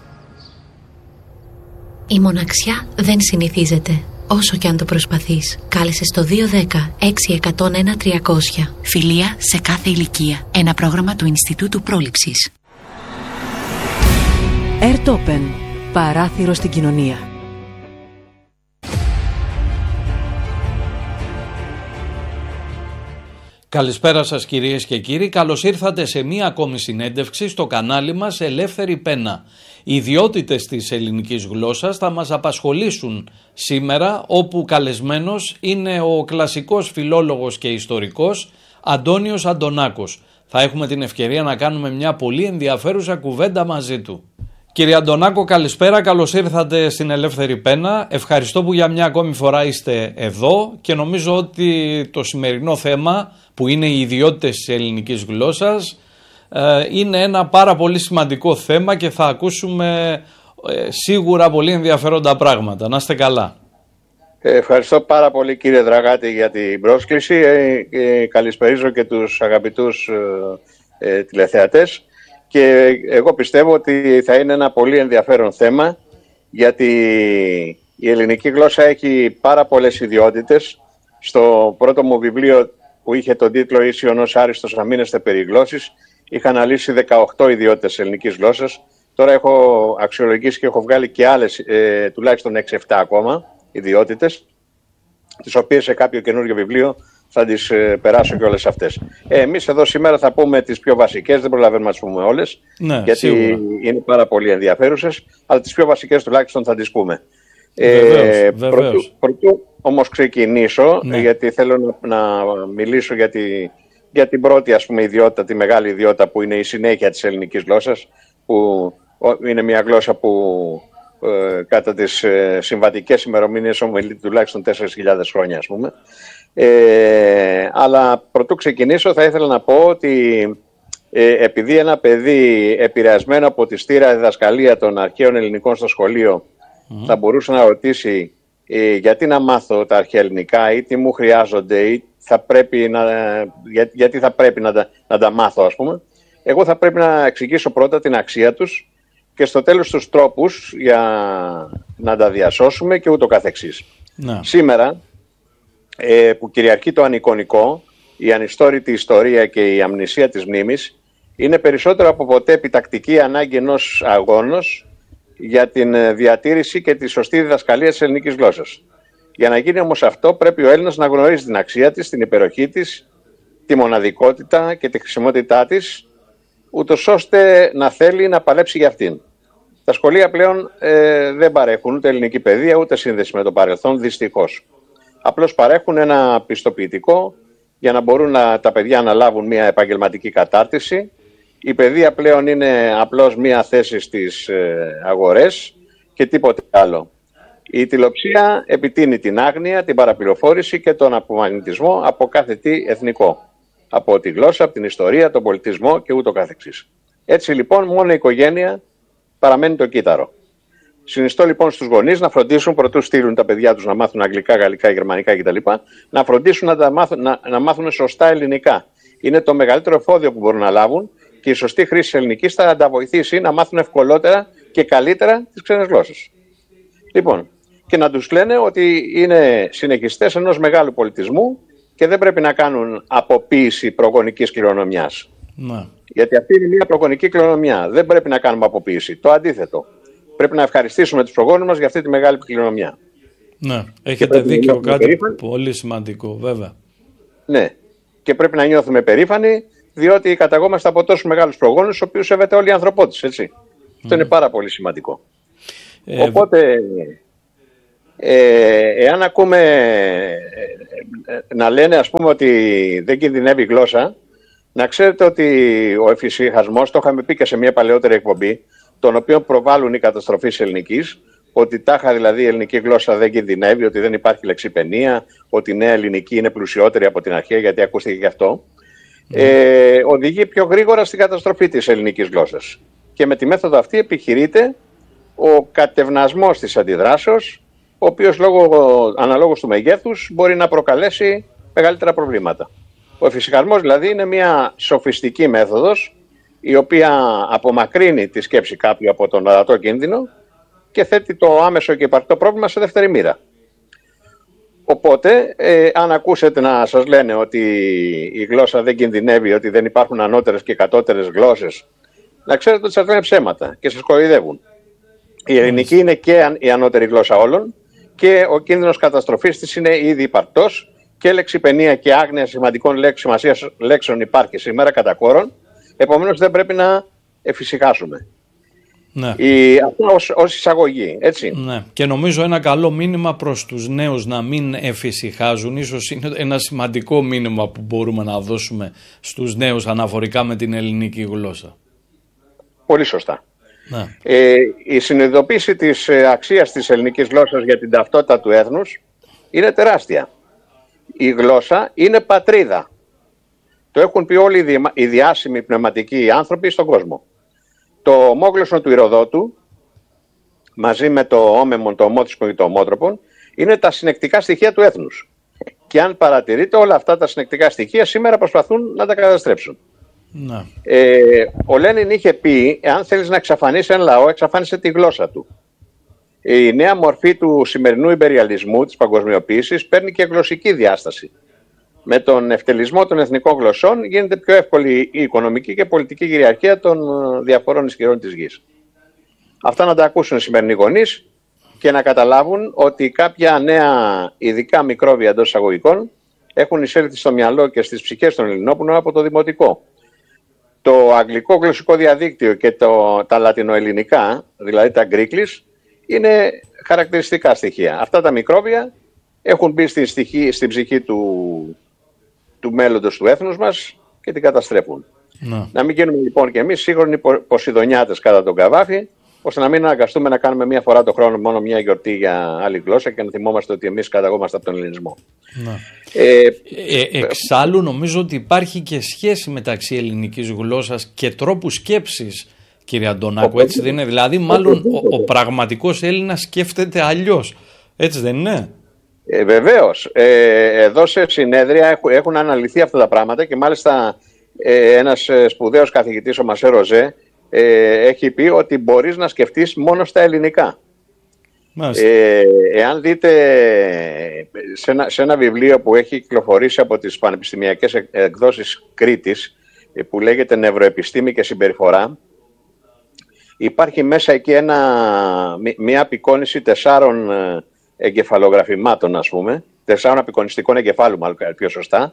Η μοναξιά δεν συνηθίζεται, όσο και αν το προσπαθείς. Κάλεσε στο δύο δέκα έξι εκατόν ένα τριακόσια. Φιλία σε κάθε ηλικία. Ένα πρόγραμμα του Ινστιτούτου Πρόληψης. Ερτόπεν. Παράθυρο στην κοινωνία. Καλησπέρα σας κυρίες και κύριοι, καλώς ήρθατε σε μία ακόμη συνέντευξη στο κανάλι μας Ελεύθερη Πένα. Οι ιδιότητες της ελληνικής γλώσσας θα μας απασχολήσουν σήμερα, όπου καλεσμένος είναι ο κλασικός φιλόλογος και ιστορικός Αντώνιος Αντωνάκος. Θα έχουμε την ευκαιρία να κάνουμε μια πολύ ενδιαφέρουσα κουβέντα μαζί του. Κύριε Αντωνάκο, καλησπέρα, καλώς ήρθατε στην Ελεύθερη Πένα. Ευχαριστώ που για μια ακόμη φορά είστε εδώ και νομίζω ότι το σημερινό θέμα, που είναι οι ιδιότητες της ελληνικής γλώσσας, είναι ένα πάρα πολύ σημαντικό θέμα και θα ακούσουμε σίγουρα πολύ ενδιαφέροντα πράγματα. Να είστε καλά. Ευχαριστώ πάρα πολύ κύριε Δραγάτη για την πρόσκληση. Ε, καλησπερίζω και τους αγαπητούς ε, τηλεθεατές. Και εγώ πιστεύω ότι θα είναι ένα πολύ ενδιαφέρον θέμα, γιατί η ελληνική γλώσσα έχει πάρα πολλές ιδιότητες. Στο πρώτο μου βιβλίο, που είχε τον τίτλο «Ίσιον ως άριστος αμήνεστε περί γλώσσης», είχα αναλύσει δεκαοκτώ ιδιότητες της ελληνικής γλώσσας. Τώρα έχω αξιολογήσει και έχω βγάλει και άλλες, ε, τουλάχιστον έξι εφτά ακόμα ιδιότητες, τις οποίες σε κάποιο καινούριο βιβλίο θα τις ε, περάσω και όλες αυτές. Ε, εμείς εδώ σήμερα θα πούμε τις πιο βασικές, δεν προλαβαίνουμε να τις πούμε όλες, ναι, γιατί σίγουρα είναι πάρα πολύ ενδιαφέρουσες, αλλά τις πιο βασικές τουλάχιστον θα τις πούμε. Βεβαίως, ε, βεβαίως. Πρωτού, πρωτού όμως ξεκινήσω, ναι. γιατί θέλω να, να μιλήσω για, τη, για την πρώτη, ας πούμε, ιδιότητα, τη μεγάλη ιδιότητα που είναι η συνέχεια της ελληνικής γλώσσας, που είναι μια γλώσσα που ε, κατά τις ε, συμβατικές ημερομηνίες ομιλείται τουλάχιστον τέσσερις χιλιάδες χρόνια, ας πούμε. Ε, αλλά πρωτού ξεκινήσω θα ήθελα να πω ότι ε, επειδή ένα παιδί επηρεασμένο από τη στήρα διδασκαλία των αρχαίων ελληνικών στο σχολείο mm. θα μπορούσε να ρωτήσει ε, γιατί να μάθω τα αρχαία ελληνικά ή τι μου χρειάζονται ή θα πρέπει να, για, γιατί θα πρέπει να τα, να τα μάθω, ας πούμε, εγώ θα πρέπει να εξηγήσω πρώτα την αξία τους και στο τέλος τους τρόπους για να τα διασώσουμε και ούτω καθεξής. Mm. Σήμερα Ε, που κυριαρχεί το ανεικονικό, η ανιστόρητη ιστορία και η αμνησία της μνήμης, είναι περισσότερο από ποτέ επιτακτική ανάγκη ενός αγώνος για την διατήρηση και τη σωστή διδασκαλία της ελληνικής γλώσσας. Για να γίνει όμως αυτό, πρέπει ο Έλληνας να γνωρίζει την αξία της, την υπεροχή της, τη μοναδικότητα και τη χρησιμότητά της, ούτως ώστε να θέλει να παλέψει για αυτήν. Τα σχολεία πλέον ε, δεν παρέχουν ούτε ελληνική παιδεία ούτε σύνδεση με το παρελθόν, δυστυχώς. Απλώς παρέχουν ένα πιστοποιητικό για να μπορούν να, τα παιδιά να λάβουν μια επαγγελματική κατάρτιση. Η παιδεία πλέον είναι απλώς μια θέση στις ε, αγορές και τίποτε άλλο. Η τηλεοψία επιτείνει την άγνοια, την παραπληροφόρηση και τον απομαγνητισμό από κάθε τι εθνικό. Από τη γλώσσα, από την ιστορία, τον πολιτισμό και ούτω καθεξής. Έτσι λοιπόν μόνο η οικογένεια παραμένει το κύτταρο. Συνιστώ λοιπόν στους γονείς να φροντίσουν, προτού στείλουν τα παιδιά τους να μάθουν αγγλικά, γαλλικά, γερμανικά κτλ., να φροντίσουν να, τα μάθουν, να, να μάθουν σωστά ελληνικά. Είναι το μεγαλύτερο εφόδιο που μπορούν να λάβουν και η σωστή χρήση της ελληνικής θα τα βοηθήσει να μάθουν ευκολότερα και καλύτερα τις ξένες γλώσσες. Λοιπόν, και να τους λένε ότι είναι συνεχιστές ενός μεγάλου πολιτισμού και δεν πρέπει να κάνουν αποποίηση προγονικής κληρονομιάς. Να. Γιατί αυτή είναι μια προγονική κληρονομιά. Δεν πρέπει να κάνουμε αποποίηση. Το αντίθετο. Πρέπει να ευχαριστήσουμε τους προγόνους μας για αυτή τη μεγάλη κληρονομιά. Ναι, έχετε δίκιο, κάτι περήφανοι. Πολύ σημαντικό, βέβαια. Ναι, και πρέπει να νιώθουμε περήφανοι, διότι καταγόμαστε από τόσους μεγάλους προγόνους, τους οποίους σέβεται όλη η ανθρωπότης, έτσι. Mm. Αυτό είναι πάρα πολύ σημαντικό. Ε, Οπότε, ε, εάν ακούμε ε, να λένε, ας πούμε, ότι δεν κινδυνεύει η γλώσσα, να ξέρετε ότι ο εφησυχασμός, το είχαμε πει και σε μια παλαιότερη εκπομπή, τον οποίο προβάλλουν οι καταστροφείς ελληνικής, ότι τάχα δηλαδή η ελληνική γλώσσα δεν κινδυνεύει, ότι δεν υπάρχει λεξιπαινία, ότι η νέα ελληνική είναι πλουσιότερη από την αρχαία, γιατί ακούστηκε και αυτό, mm. ε, οδηγεί πιο γρήγορα στην καταστροφή της ελληνικής γλώσσας. Και με τη μέθοδο αυτή επιχειρείται ο κατευνασμός της αντιδράσεως, ο οποίος λόγω αναλόγως του μεγέθους μπορεί να προκαλέσει μεγαλύτερα προβλήματα. Ο εφησυχασμός δηλαδή είναι μια σοφιστική μέθοδος, η οποία απομακρύνει τη σκέψη κάποιου από τον ορατό κίνδυνο και θέτει το άμεσο και υπαρκτό πρόβλημα σε δεύτερη μοίρα. Οπότε, ε, αν ακούσετε να σας λένε ότι η γλώσσα δεν κινδυνεύει, ότι δεν υπάρχουν ανώτερες και κατώτερες γλώσσες, να ξέρετε ότι σας λένε ψέματα και σας κοροϊδεύουν. Η ελληνική είναι και η ανώτερη γλώσσα όλων και ο κίνδυνος καταστροφής της είναι ήδη υπαρκτός και λεξιπαινία και άγνοια σημαντικών σημασίας λέξεων υπάρχει σήμερα κατά κόρον. Επομένως δεν πρέπει να εφησυχάσουμε. Ναι. Η, αυτό ως, ως εισαγωγή, έτσι. Ναι. Και νομίζω ένα καλό μήνυμα προς τους νέους να μην εφησυχάζουν, ίσως είναι ένα σημαντικό μήνυμα που μπορούμε να δώσουμε στους νέους αναφορικά με την ελληνική γλώσσα. Πολύ σωστά. Ναι. Ε, η συνειδητοποίηση της αξίας της ελληνικής γλώσσας για την ταυτότητα του έθνους είναι τεράστια. Η γλώσσα είναι πατρίδα. Το έχουν πει όλοι οι διάσημοι πνευματικοί άνθρωποι στον κόσμο. Το ομόγλωσσο του Ηροδότου, μαζί με το όμεμον, το ομότυπο και το ομότροπον, είναι τα συνεκτικά στοιχεία του έθνους. Και αν παρατηρείτε, όλα αυτά τα συνεκτικά στοιχεία σήμερα προσπαθούν να τα καταστρέψουν. Να. Ε, ο Λένιν είχε πει, εάν θέλεις να εξαφανίσει ένα λαό, εξαφάνισε τη γλώσσα του. Η νέα μορφή του σημερινού ιμπεριαλισμού, της παγκοσμιοποίησης, παίρνει και γλωσσική διάσταση. Με τον ευτελισμό των εθνικών γλωσσών γίνεται πιο εύκολη η οικονομική και πολιτική κυριαρχία των διαφορών ισχυρών της γης. Αυτά να τα ακούσουν οι σημερινοί γονείς και να καταλάβουν ότι κάποια νέα ειδικά μικρόβια εντός εισαγωγικών έχουν εισέλθει στο μυαλό και στις ψυχές των Ελληνόπουλων από το δημοτικό. Το αγγλικό γλωσσικό διαδίκτυο και το, τα λατινοελληνικά, δηλαδή τα γκρίκλις, είναι χαρακτηριστικά στοιχεία. Αυτά τα μικρόβια έχουν μπει στη στοιχή, στην ψυχή του, του μέλλοντος του έθνους μας και την καταστρέφουν. Να, να μην γίνουμε λοιπόν και εμείς σύγχρονοι ποσειδονιάτες κατά τον Καβάφη, ώστε να μην αναγκαστούμε να κάνουμε μία φορά το χρόνο μόνο μία γιορτή για άλλη γλώσσα και να θυμόμαστε ότι εμείς καταγόμαστε από τον ελληνισμό. Ε, ε, εξάλλου νομίζω ότι υπάρχει και σχέση μεταξύ ελληνικής γλώσσας και τρόπου σκέψης, κύριε Αντωνάκου, έτσι δεν είναι? Δηλαδή μάλλον ο, ο πραγματικός Έλληνας σκέφτεται αλλιώς, έτσι δεν είναι? Ε, βεβαίως. Ε, εδώ σε συνέδρια έχουν, έχουν αναλυθεί αυτά τα πράγματα και μάλιστα ε, ένας σπουδαίος καθηγητής, ο Μασέ Ροζέ, ε, έχει πει ότι μπορείς να σκεφτείς μόνο στα ελληνικά. Ε, εάν δείτε σε ένα, σε ένα βιβλίο που έχει κυκλοφορήσει από τις πανεπιστημιακές εκδόσεις Κρήτης, που λέγεται «Νευροεπιστήμη και συμπεριφορά», υπάρχει μέσα εκεί ένα, μια απεικόνιση τεσσάρων εγκεφαλογραφημάτων, ας πούμε, τεσσάρων απεικονιστικών εγκεφάλου, μάλλον πιο σωστά,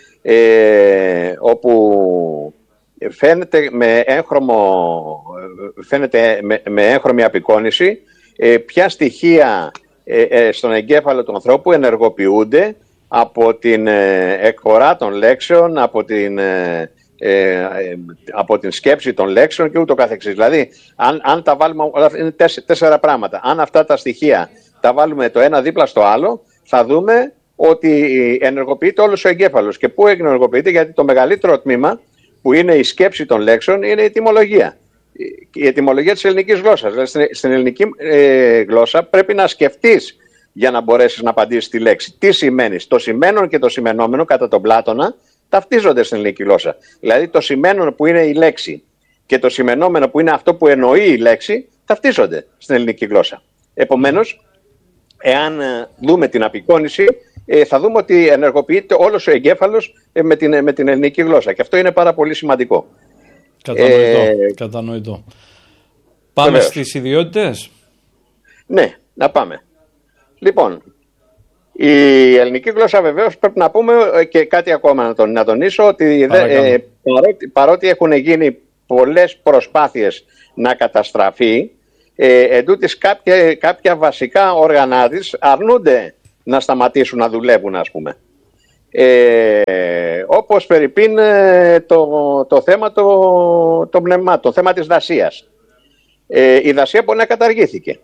ε, όπου φαίνεται με, έγχρωμο, φαίνεται με, με έγχρωμη απεικόνιση ε, ποια στοιχεία ε, ε, στον εγκέφαλο του ανθρώπου ενεργοποιούνται από την ε, εκφορά των λέξεων, από την, ε, ε, από την σκέψη των λέξεων και ούτω καθεξής. Δηλαδή, αν, αν τα βάλουμε, είναι τέσσερα, τέσσερα πράγματα. Αν αυτά τα στοιχεία τα βάλουμε το ένα δίπλα στο άλλο, θα δούμε ότι ενεργοποιείται όλος ο εγκέφαλος. Και πού ενεργοποιείται? Γιατί το μεγαλύτερο τμήμα, που είναι η σκέψη των λέξεων, είναι η ετυμολογία. Η ετυμολογία της ελληνικής γλώσσας. Δηλαδή, στην, στην ελληνική ε, γλώσσα πρέπει να σκεφτείς για να μπορέσεις να απαντήσεις τη λέξη. Τι σημαίνει? Το σημαίνον και το σημενόμενο, κατά τον Πλάτωνα, ταυτίζονται στην ελληνική γλώσσα. Δηλαδή, το σημαίνον που είναι η λέξη και το σημενόμενο που είναι αυτό που εννοεί η λέξη, ταυτίζονται στην ελληνική γλώσσα. Επομένως, εάν δούμε την απεικόνιση, ε, θα δούμε ότι ενεργοποιείται όλος ο εγκέφαλος ε, με, την, με την ελληνική γλώσσα. Και αυτό είναι πάρα πολύ σημαντικό. Κατανοητό. Ε, κατανοητό. Πάμε βεβαίως στις ιδιότητες. Ναι, να πάμε. Λοιπόν, η ελληνική γλώσσα βεβαίως πρέπει να πούμε και κάτι ακόμα να, τον, να τονίσω, ότι δε, ε, παρότι, παρότι έχουν γίνει πολλές προσπάθειες να καταστραφεί, ε, εντούτοις κάποια, κάποια βασικά όργανα της αρνούνται να σταματήσουν να δουλεύουν, ας πούμε. Ε, όπως περιπίν το, το θέμα το, το πνευμάτων, το θέμα της δασίας. Ε, η δασία μπορεί να καταργήθηκε.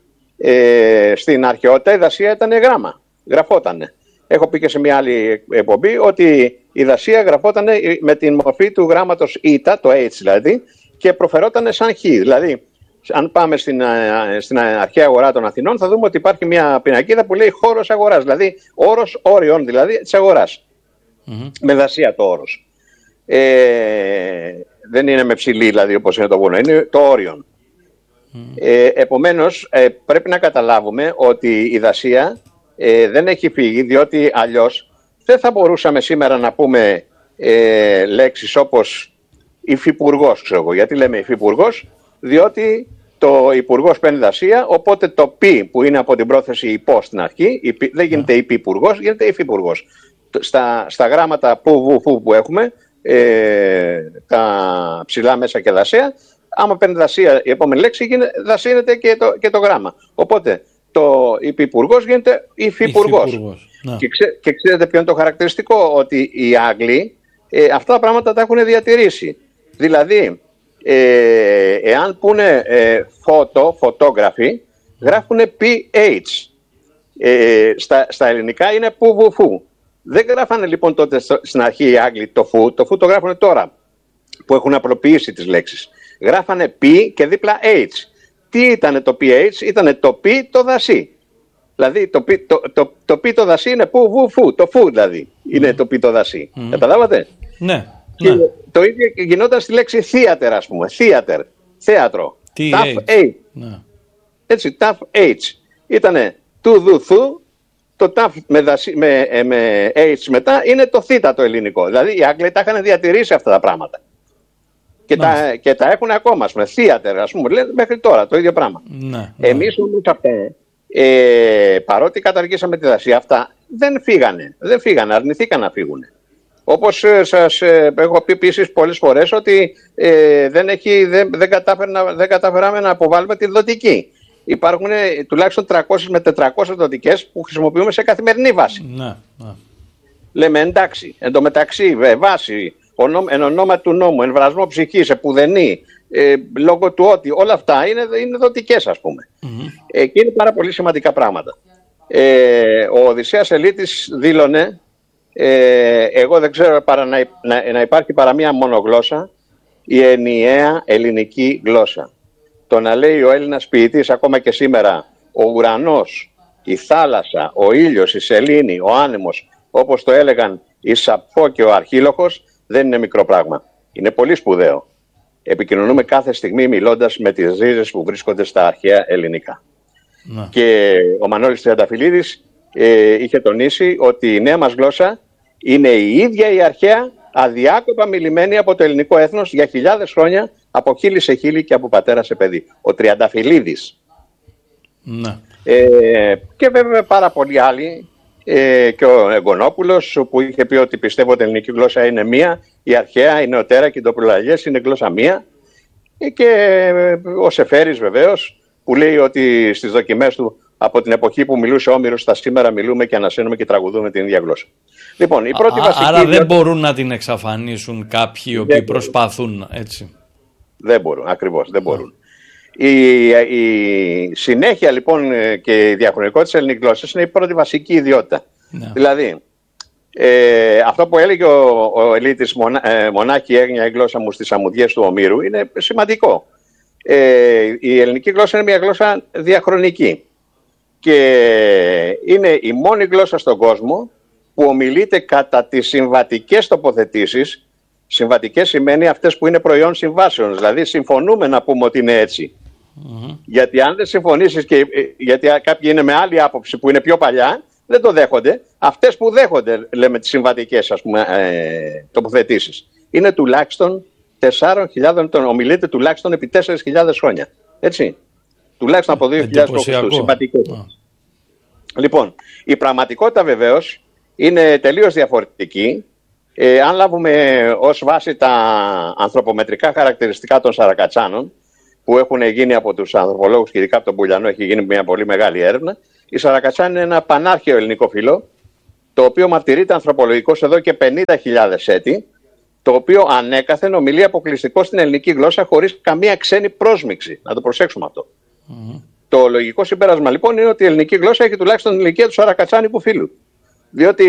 Ε, στην αρχαιότητα η δασία ήταν γράμμα, γραφότανε. Έχω πει και σε μια άλλη εκπομπή ότι η δασία γραφόταν με την μορφή του γράμματος ήτα, το H δηλαδή, και προφερόταν σαν Χ. Δηλαδή, αν πάμε στην, στην αρχαία αγορά των Αθηνών, θα δούμε ότι υπάρχει μια πινακίδα που λέει χώρος αγοράς, δηλαδή όρος όριον, δηλαδή της αγοράς. Mm-hmm. Με δασία το όρος. Ε, δεν είναι με ψηλή, δηλαδή, όπως είναι το βουνό, είναι το όριον. Mm. Ε, επομένως, ε, πρέπει να καταλάβουμε ότι η δασία ε, δεν έχει φύγει, διότι αλλιώς δεν θα μπορούσαμε σήμερα να πούμε ε, λέξεις όπως υφυπουργός, ξέρω εγώ. Γιατί λέμε υφυπουργός? Διότι το υπουργός παίρνει δασία, οπότε το πι που είναι από την πρόθεση υπό στην αρχή, υπη, δεν γίνεται mm. υπυπουργός, γίνεται υφυπουργός. Στα, στα γράμματα που, βου, φου που έχουμε, ε, τα ψηλά μέσα και δασία, άμα παίρνει δασία η επόμενη λέξη, δασύνεται και το, και το γράμμα. Οπότε το υπυπουργός γίνεται υφυπουργός. Ναι. Και, ξέ, και ξέρετε ποιο είναι το χαρακτηριστικό? Ότι οι Άγγλοι ε, αυτά τα πράγματα τα έχουν διατηρήσει. Δηλαδή, ε, εάν πούνε ε, φώτο, φωτόγραφοι, γράφουν πι έιτς. Ε, στα, στα ελληνικά είναι που βου φου. Δεν γράφανε λοιπόν τότε στην αρχή οι Άγγλοι το φου, το φου το γράφουν τώρα που έχουν απλοποιήσει τις λέξεις. Γράφανε πι και δίπλα H. Τι ήτανε το πι έιτς? Ήτανε το πι το δασί. Δηλαδή το πι το, το, το, το, το δασί είναι που βου φου, το φου δηλαδή είναι mm. το πι το δασί. Mm. Καταλάβατε? Ναι. Και ναι. Το ίδιο γινόταν στη λέξη theater, ας πούμε. Theater, θέατρο. Ταφ H. Ναι. Έτσι, ταφ H. Ήτανε του δου θου. Το ταφ με, με, με H μετά είναι το θήτα το ελληνικό. Δηλαδή οι Άγγλοι τα είχαν διατηρήσει αυτά τα πράγματα. Και, τα, και τα έχουν ακόμα, με theater, ας πούμε, λένε μέχρι τώρα το ίδιο πράγμα. Ναι, Εμείς όμως αυτά, ε, παρότι καταργήσαμε τη δασία, αυτά δεν φύγανε, δεν φύγανε, αρνηθήκαν να φύγουν. Όπως ε, σας ε, έχω πει επίσης πολλές φορές ότι ε, δεν, έχει, δεν, δεν, δεν καταφέραμε να αποβάλουμε τη δοτική. Υπάρχουν ε, τουλάχιστον τριακόσιες με τετρακόσιες δοτικές που χρησιμοποιούμε σε καθημερινή βάση. Ναι, ναι. Λέμε εντάξει, εν τω μεταξύ, βάση, εν ονόμα του νόμου, εμβρασμό ψυχής, επουδενή, ε, λόγω του ότι όλα αυτά είναι, είναι δοτικές, ας πούμε. Mm-hmm. Ε, και είναι πάρα πολύ σημαντικά πράγματα. Ε, ο Οδυσσέας Ελίτης δήλωνε, ε, εγώ δεν ξέρω παρά να, να, να υπάρχει παρά μία μόνο γλώσσα, η ενιαία ελληνική γλώσσα. Το να λέει ο Έλληνας ποιητής ακόμα και σήμερα, ο ουρανός, η θάλασσα, ο ήλιος, η σελήνη, ο άνεμος, όπως το έλεγαν η Σαπφό και ο Αρχίλοχος, δεν είναι μικρό πράγμα. Είναι πολύ σπουδαίο. Επικοινωνούμε κάθε στιγμή μιλώντας με τις ρίζες που βρίσκονται στα αρχαία ελληνικά. Να. Και ο Μανώλης Τριανταφυλλίδης ε, είχε τονίσει ότι η νέα μας γλώσσα είναι η ίδια η αρχαία, αδιάκοπα μιλημένη από το ελληνικό έθνος για χιλιάδες χρόνια, από χείλη σε χείλη και από πατέρα σε παιδί. Ο Τριανταφυλλίδης. Να. Ε, και βέβαια πάρα πολλοί άλλοι. Ε, και ο Εγκονόπουλος που είχε πει ότι πιστεύω ότι η ελληνική γλώσσα είναι μία, η αρχαία, η νεωτέρα και οι ντοπιολαγές είναι γλώσσα μία. Ε, και ο Σεφέρης βεβαίως που λέει ότι στις δοκιμές του από την εποχή που μιλούσε ο Όμηρος στα σήμερα μιλούμε και ανασένουμε και τραγουδούμε την ίδια γλώσσα. Λοιπόν, η πρώτη Α, βασική άρα δεν ιδιότητα... μπορούν να την εξαφανίσουν κάποιοι οι οποίοι προσπαθούν, έτσι. Δεν μπορούν, ακριβώς, δεν μπορούν. Η, η συνέχεια λοιπόν και η διαχρονικότητα της ελληνικής γλώσσας είναι η πρώτη βασική ιδιότητα. Ναι. Δηλαδή, ε, αυτό που έλεγε ο, ο Ελίτης μονά, ε, μονάχη έγνοια η γλώσσα μου στις αμμουδιές του Ομήρου είναι σημαντικό. Ε, η ελληνική γλώσσα είναι μια γλώσσα διαχρονική και είναι η μόνη γλώσσα στον κόσμο που ομιλείται κατά τις συμβατικές τοποθετήσεις. Συμβατικές σημαίνει αυτές που είναι προϊόν συμβάσεων, δηλαδή συμφωνούμε να πούμε ότι είναι έτσι. Mm-hmm. Γιατί αν δεν συμφωνήσεις και γιατί κάποιοι είναι με άλλη άποψη που είναι πιο παλιά, δεν το δέχονται, Αυτές που δέχονται, λέμε, τις συμβατικές, ας πούμε, ε, τοποθετήσεις, είναι τουλάχιστον τεσσάρων χιλιάδων, ομιλείται τουλάχιστον επί τέσσερις χιλιάδες χρόνια. Έτσι. Τουλάχιστον από δύο χιλιάδες π.Χ. συμβατικές. Λοιπόν, η πραγματικότητα βεβαίως είναι τελείως διαφορετική. Ε, αν λάβουμε ως βάση τα ανθρωπομετρικά χαρακτηριστικά των Σαρακατσάνων, που έχουν γίνει από τους ανθρωπολόγους και ειδικά από τον Πουλιανό, έχει γίνει μια πολύ μεγάλη έρευνα. Η Σαρακατσάνη είναι ένα πανάρχαιο ελληνικό φύλο, το οποίο μαρτυρείται ανθρωπολογικώς εδώ και πενήντα χιλιάδες έτη, το οποίο ανέκαθεν ομιλεί αποκλειστικό στην ελληνική γλώσσα χωρίς καμία ξένη πρόσμιξη. Να το προσέξουμε αυτό. Mm-hmm. Το λογικό συμπέρασμα λοιπόν είναι ότι η ελληνική γλώσσα έχει τουλάχιστον την ηλικία του Σαρακατσάνικου φύλου. Διότι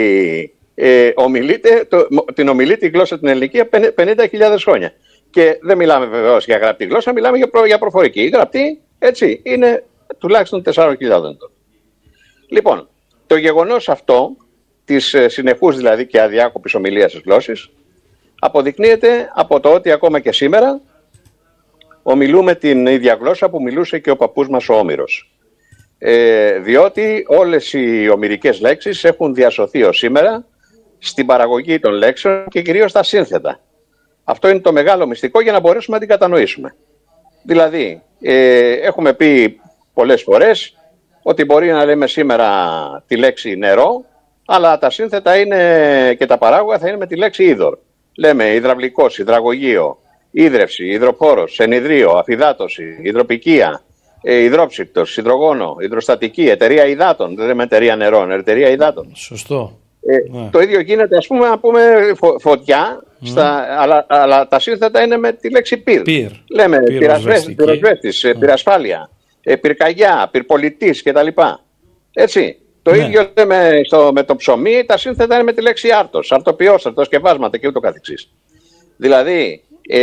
ε, ομιλείται, το, την ομιλεί τη γλώσσα την ελληνική πενήντα χιλιάδες χρόνια. Και δεν μιλάμε βεβαίως για γραπτή γλώσσα, μιλάμε για, προ, για προφορική. Η γραπτή, έτσι, είναι τουλάχιστον τεσσάρων χιλιάδων. Λοιπόν, το γεγονός αυτό, της συνεχούς δηλαδή και αδιάκοπης ομιλίας της γλώσσης, αποδεικνύεται από το ότι ακόμα και σήμερα ομιλούμε την ίδια γλώσσα που μιλούσε και ο παππούς μας ο Όμηρος. Ε, διότι όλες οι ομηρικές λέξεις έχουν διασωθεί ως σήμερα στην παραγωγή των λέξεων και κυρίως στα σύνθετα. Αυτό είναι το μεγάλο μυστικό για να μπορέσουμε να την κατανοήσουμε. Δηλαδή, ε, έχουμε πει πολλές φορές ότι μπορεί να λέμε σήμερα τη λέξη νερό, αλλά τα σύνθετα είναι και τα παράγωγα θα είναι με τη λέξη είδωρ. Λέμε υδραυλικός, υδραγωγείο, ίδρυυση, υδροπόρος, ενιδρίο, αφυδάτωση, υδροπικία, ε, υδρόψυκτος, υδρογόνο, υδροστατική, εταιρεία υδάτων. Δεν λέμε εταιρεία νερών, εταιρεία υδάτων. Σωστό. Ε, ναι. Το ίδιο γίνεται, ας πούμε, να πούμε φω, φωτιά, mm. στα, αλλά, αλλά τα σύνθετα είναι με τη λέξη πυρ. πυρ. Λέμε πυροσβέστης, mm. πυρασφάλεια, ε, πυρκαγιά, πυρπολιτής κτλ. Έτσι. Το ναι. ίδιο λέμε στο, με το ψωμί, τα σύνθετα είναι με τη λέξη άρτος, αρτοποιός, αρτοσκευάσματα και ούτω καθεξής. Δηλαδή,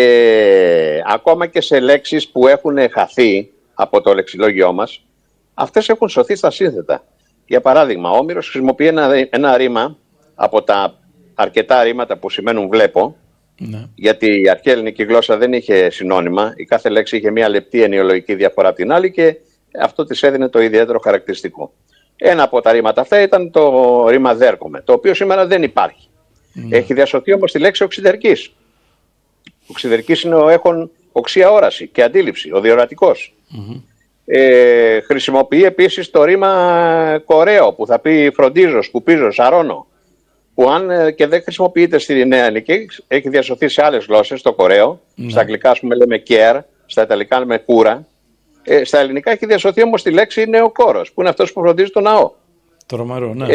ε, ακόμα και σε λέξεις που έχουν χαθεί από το λεξιλόγιό μας, αυτές έχουν σωθεί στα σύνθετα. Για παράδειγμα, ο Όμηρος χρησιμοποιεί ένα, ένα ρήμα από τα αρκετά ρήματα που σημαίνουν βλέπω, ναι. γιατί η αρχαία ελληνική γλώσσα δεν είχε συνώνυμα, η κάθε λέξη είχε μια λεπτή ενοιολογική διαφορά από την άλλη και αυτό της έδινε το ιδιαίτερο χαρακτηριστικό. Ένα από τα ρήματα αυτά ήταν το ρήμα δέρκομαι, το οποίο σήμερα δεν υπάρχει. Ναι. Έχει διασωθεί όμως τη λέξη οξυδερκής. Οξυδερκής είναι ο έχων οξία όραση και αντίληψη, ο διορατικός. Mm-hmm. Ε, χρησιμοποιεί επίσης το ρήμα κορέο που θα πει φροντίζω, σκουπίζω, σαρώνω, που αν και δεν χρησιμοποιείται στη νέα ελληνική, έχει διασωθεί σε άλλες γλώσσες το κορέο. Mm-hmm. Στα αγγλικά ας πούμε λέμε care, στα ιταλικά λέμε κούρα. Ε, στα ελληνικά έχει διασωθεί όμως τη λέξη νεοκόρος, που είναι αυτός που φροντίζει το ναό. Τρομερό, ναι. Ε,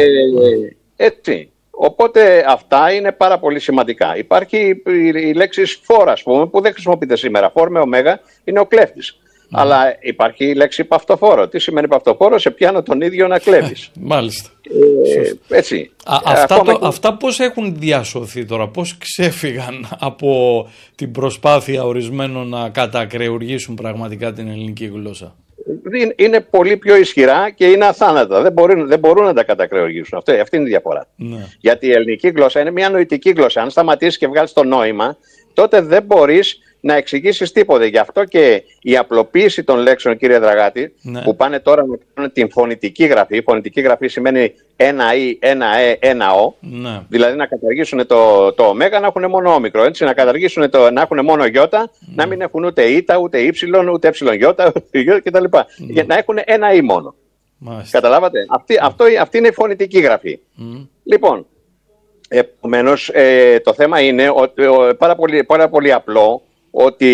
έτσι. Οπότε αυτά είναι πάρα πολύ σημαντικά. Υπάρχει η, η λέξη φόρ, ας πούμε, που δεν χρησιμοποιείται σήμερα. Φόρ με ωμέγα είναι ο κλέφτης. Mm. Αλλά υπάρχει η λέξη παυτοφόρο. Τι σημαίνει παυτοφόρο? Σε πιάνω τον ίδιο να κλέβεις. Μάλιστα. Ε, έτσι. Α, αυτά, το, και... αυτά πώς έχουν διασωθεί τώρα, πώς ξέφυγαν από την προσπάθεια ορισμένων να κατακρεουργήσουν πραγματικά την ελληνική γλώσσα? Είναι πολύ πιο ισχυρά και είναι αθάνατα. Δεν μπορούν, δεν μπορούν να τα κατακρεουργήσουν. Αυτό, αυτή είναι η διαφορά. Ναι. Γιατί η ελληνική γλώσσα είναι μια νοητική γλώσσα. Αν σταματήσεις και βγάλεις το νόημα, τότε δεν μπορείς να εξηγήσεις τίποτε. Γι' αυτό και η απλοποίηση των λέξεων, κύριε Δραγάτη, ναι. που πάνε τώρα να κάνουν την φωνητική γραφή. Η φωνητική γραφή σημαίνει ένα ή, ένα ε, ένα ο. Ναι. Δηλαδή να καταργήσουν το, το ωμέγα, να έχουν μόνο όμικρο. Έτσι, να καταργήσουν το, να έχουν μόνο γιώτα, ναι. να μην έχουν ούτε ήτα, ούτε ύψιλον, ούτε έψιλον γιώτα, κτλ. Ναι. Για να έχουν ένα ή μόνο. Μάλιστα. Καταλάβατε. Αυτή, αυτό, αυτή είναι η φωνητική γραφή. Mm. Λοιπόν, επομένως, ε, το θέμα είναι ότι, ε, πάρα, πολύ, πάρα πολύ απλό ότι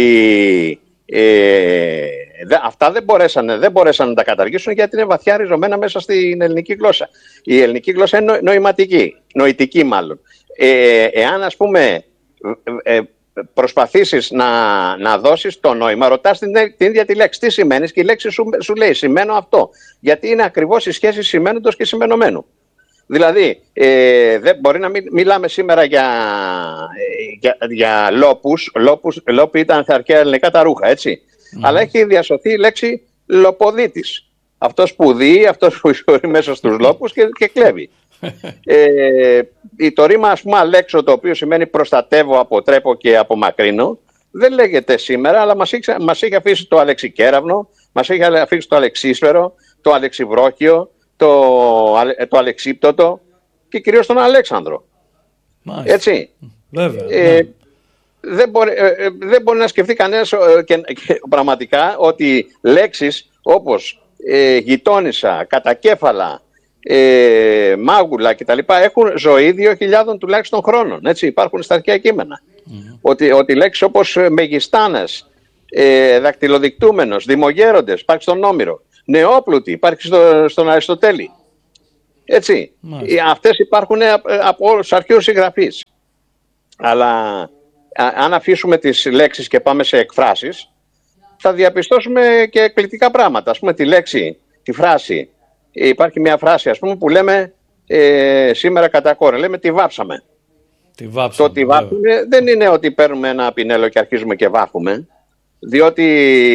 ε, δε, αυτά δεν μπορέσαν, δεν μπορέσαν να τα καταργήσουν γιατί είναι βαθιά ριζωμένα μέσα στην ελληνική γλώσσα. Η ελληνική γλώσσα είναι νο, νοηματική, νοητική μάλλον. Ε, εάν ας πούμε ε, προσπαθήσεις να, να δώσεις το νόημα, ρωτάς την, την ίδια τη λέξη. Τι σημαίνεις και η λέξη σου, σου λέει σημαίνω αυτό. Γιατί είναι ακριβώς η σχέση σημαίνοντος και σημενωμένου. Δηλαδή, ε, δεν μπορεί να μην, μιλάμε σήμερα για, για, για λόπους. λόπους. Λόποι ήταν στα αρχαία ελληνικά τα ρούχα, έτσι. Mm. Αλλά έχει διασωθεί η λέξη λοποδίτης. Αυτός που δει, αυτός που ισορεί μέσα στους λόπους και, και κλέβει. ε, το ρήμα, ας πούμε, αλέξω, το οποίο σημαίνει προστατεύω, αποτρέπω και απομακρύνω, δεν λέγεται σήμερα, αλλά μας έχει, μας έχει αφήσει το αλεξικέραυνο, μας έχει αφήσει το αλεξίσφαιρο, το αλεξιβρόχιο, το, το αλεξίπτωτο, και κυρίως τον Αλέξανδρο. Μάλιστα. Έτσι. Βέβαια. Ε, ναι. δεν, μπορεί, ε, δεν μπορεί να σκεφτεί κανένας ε, και, και, πραγματικά ότι λέξεις όπως ε, γειτόνισσα, κατακέφαλα, ε, μάγουλα κτλ. Έχουν ζωή δύο χιλιάδων τουλάχιστον χρόνων. Έτσι, υπάρχουν στα αρχαία κείμενα. Mm-hmm. Ότι, ότι λέξεις όπως μεγιστάνες, ε, δακτυλοδεικτούμενος, δημογέροντες, υπάρχει στον Όμηρο. Νεόπλουτοι, υπάρχει στο, στον Αριστοτέλη. Έτσι. Mm-hmm. Αυτές υπάρχουν από όλους τους αρχαίους συγγραφείς. Αλλά α, αν αφήσουμε τις λέξεις και πάμε σε εκφράσεις, θα διαπιστώσουμε και εκπληκτικά πράγματα. Ας πούμε τη λέξη, τη φράση. Υπάρχει μια φράση, ας πούμε, που λέμε ε, σήμερα κατά κόρη. Λέμε τη βάψαμε. Τη βάψαμε. Το τη βάφουμε δεν είναι ότι παίρνουμε ένα πινέλο και αρχίζουμε και βάφουμε. Διότι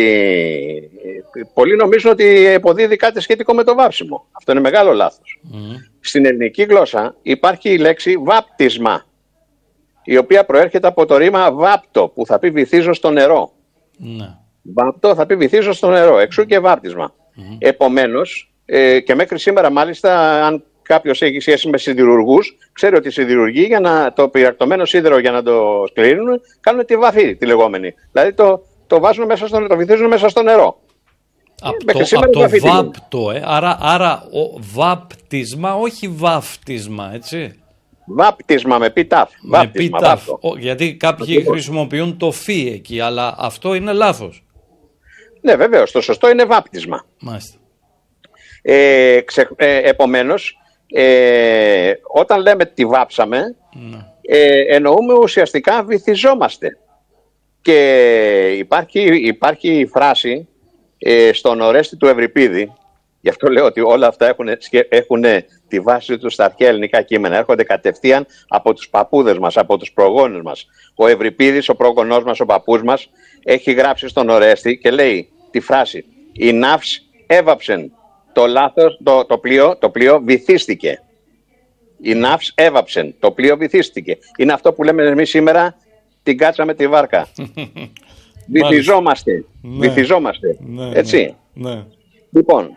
πολλοί νομίζουν ότι αποδίδει κάτι σχετικό με το βάψιμο. Αυτό είναι μεγάλο λάθος. Mm. Στην ελληνική γλώσσα υπάρχει η λέξη βάπτισμα, η οποία προέρχεται από το ρήμα βάπτο, που θα πει βυθίζω στο νερό. Mm. Βάπτο θα πει βυθίζω στο νερό, εξού και βάπτισμα. Mm. Επομένως, ε, και μέχρι σήμερα μάλιστα, αν κάποιος έχει σχέση με σιδηρουργούς, ξέρει ότι οι σιδηρουργοί για να, το πυρακτωμένο σίδερο για να το σκληρύνουν, κάνουν τη βαφή, τη λεγόμενη. Δηλαδή το, το βάζουν μέσα στο, το βυθίζουν μέσα στο νερό. Από το, από το βάπτο, ε. άρα, άρα ο βάπτισμα, όχι βάφτισμα, έτσι. Βάπτισμα με πιτάφ. Με πιτάφ. Γιατί κάποιοι Ακριβώς. χρησιμοποιούν το φι εκεί, αλλά αυτό είναι λάθος. Ναι, βεβαίως, το σωστό είναι βάπτισμα. Μάλιστα. Ε, ξε, ε, επομένως, ε, όταν λέμε τη βάψαμε, ναι. ε, εννοούμε ουσιαστικά βυθιζόμαστε. Και υπάρχει, υπάρχει η φράση ε, στον Ορέστη του Ευρυπίδη, γι' αυτό λέω ότι όλα αυτά έχουν, έχουν τη βάση τους στα αρχαία ελληνικά κείμενα, έρχονται κατευθείαν από τους παππούδες μας, από τους προγόνους μας. Ο Ευρυπίδης, ο προγονός μας, ο παππούς μας, έχει γράψει στον Ορέστη και λέει τη φράση «Η ναύς έβαψεν, το λάθος, το, το, πλοίο, το πλοίο βυθίστηκε». Η ναύς έβαψεν, το πλοίο βυθίστηκε. Είναι αυτό που λέμε εμείς σήμερα, την κάτσαμε τη βάρκα. Βυθιζόμαστε. Ναι. Βυθιζόμαστε. Ναι, έτσι. Ναι, ναι. Λοιπόν,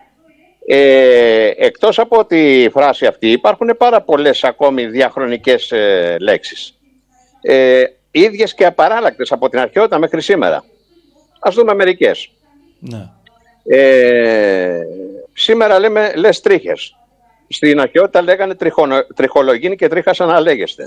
ε, εκτός από τη φράση αυτή υπάρχουν πάρα πολλές ακόμη διαχρονικές ε, λέξεις. Ε, ίδιες και απαράλλακτες από την αρχαιότητα μέχρι σήμερα. Ας δούμε μερικές. Ναι. Ε, σήμερα λέμε λες τρίχες. Στην αρχαιότητα λέγανε τριχονο, τριχολογίνη και τρίχασαν να λέγεστε.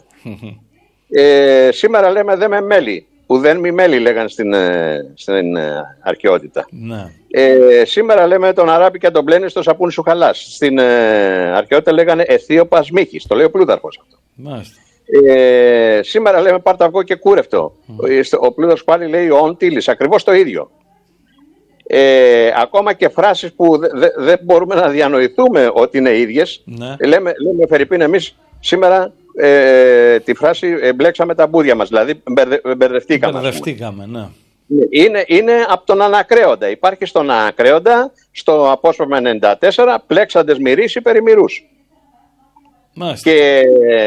ε, σήμερα λέμε δε με μέλι, που δεν μη μέλι λέγανε στην, στην αρχαιότητα. Ναι. Ε, σήμερα λέμε τον αράπη και τον πλένει στο σαπούνι σου χαλάς. Στην ε, αρχαιότητα λέγανε αιθίωπας μύχης, το λέει ο Πλούταρχος αυτό. Μάλιστα. Ε, σήμερα λέμε πάρτα αυγό και κούρευτο. Mm. Ο Πλούταρχος πάλι λέει ον τίλης, ακριβώς το ίδιο. Ε, ακόμα και φράσεις που δεν δε, δε μπορούμε να διανοηθούμε ότι είναι ίδιες. Ναι. Λέμε, λέμε Φερρυπίν, εμείς σήμερα ε, τη φράση εμπλέξαμε τα μπούδια μας, δηλαδή μπερδε, μπερδευτήκαμε. Μπερδευτήκαμε, ναι. Είναι, είναι από τον Ανακρέοντα. Υπάρχει στον Ανακρέοντα, στο απόσπασμα ενενήντα τέσσερα, πλέξαντες μυρίσει περί μυρούς. Μάλιστα. Και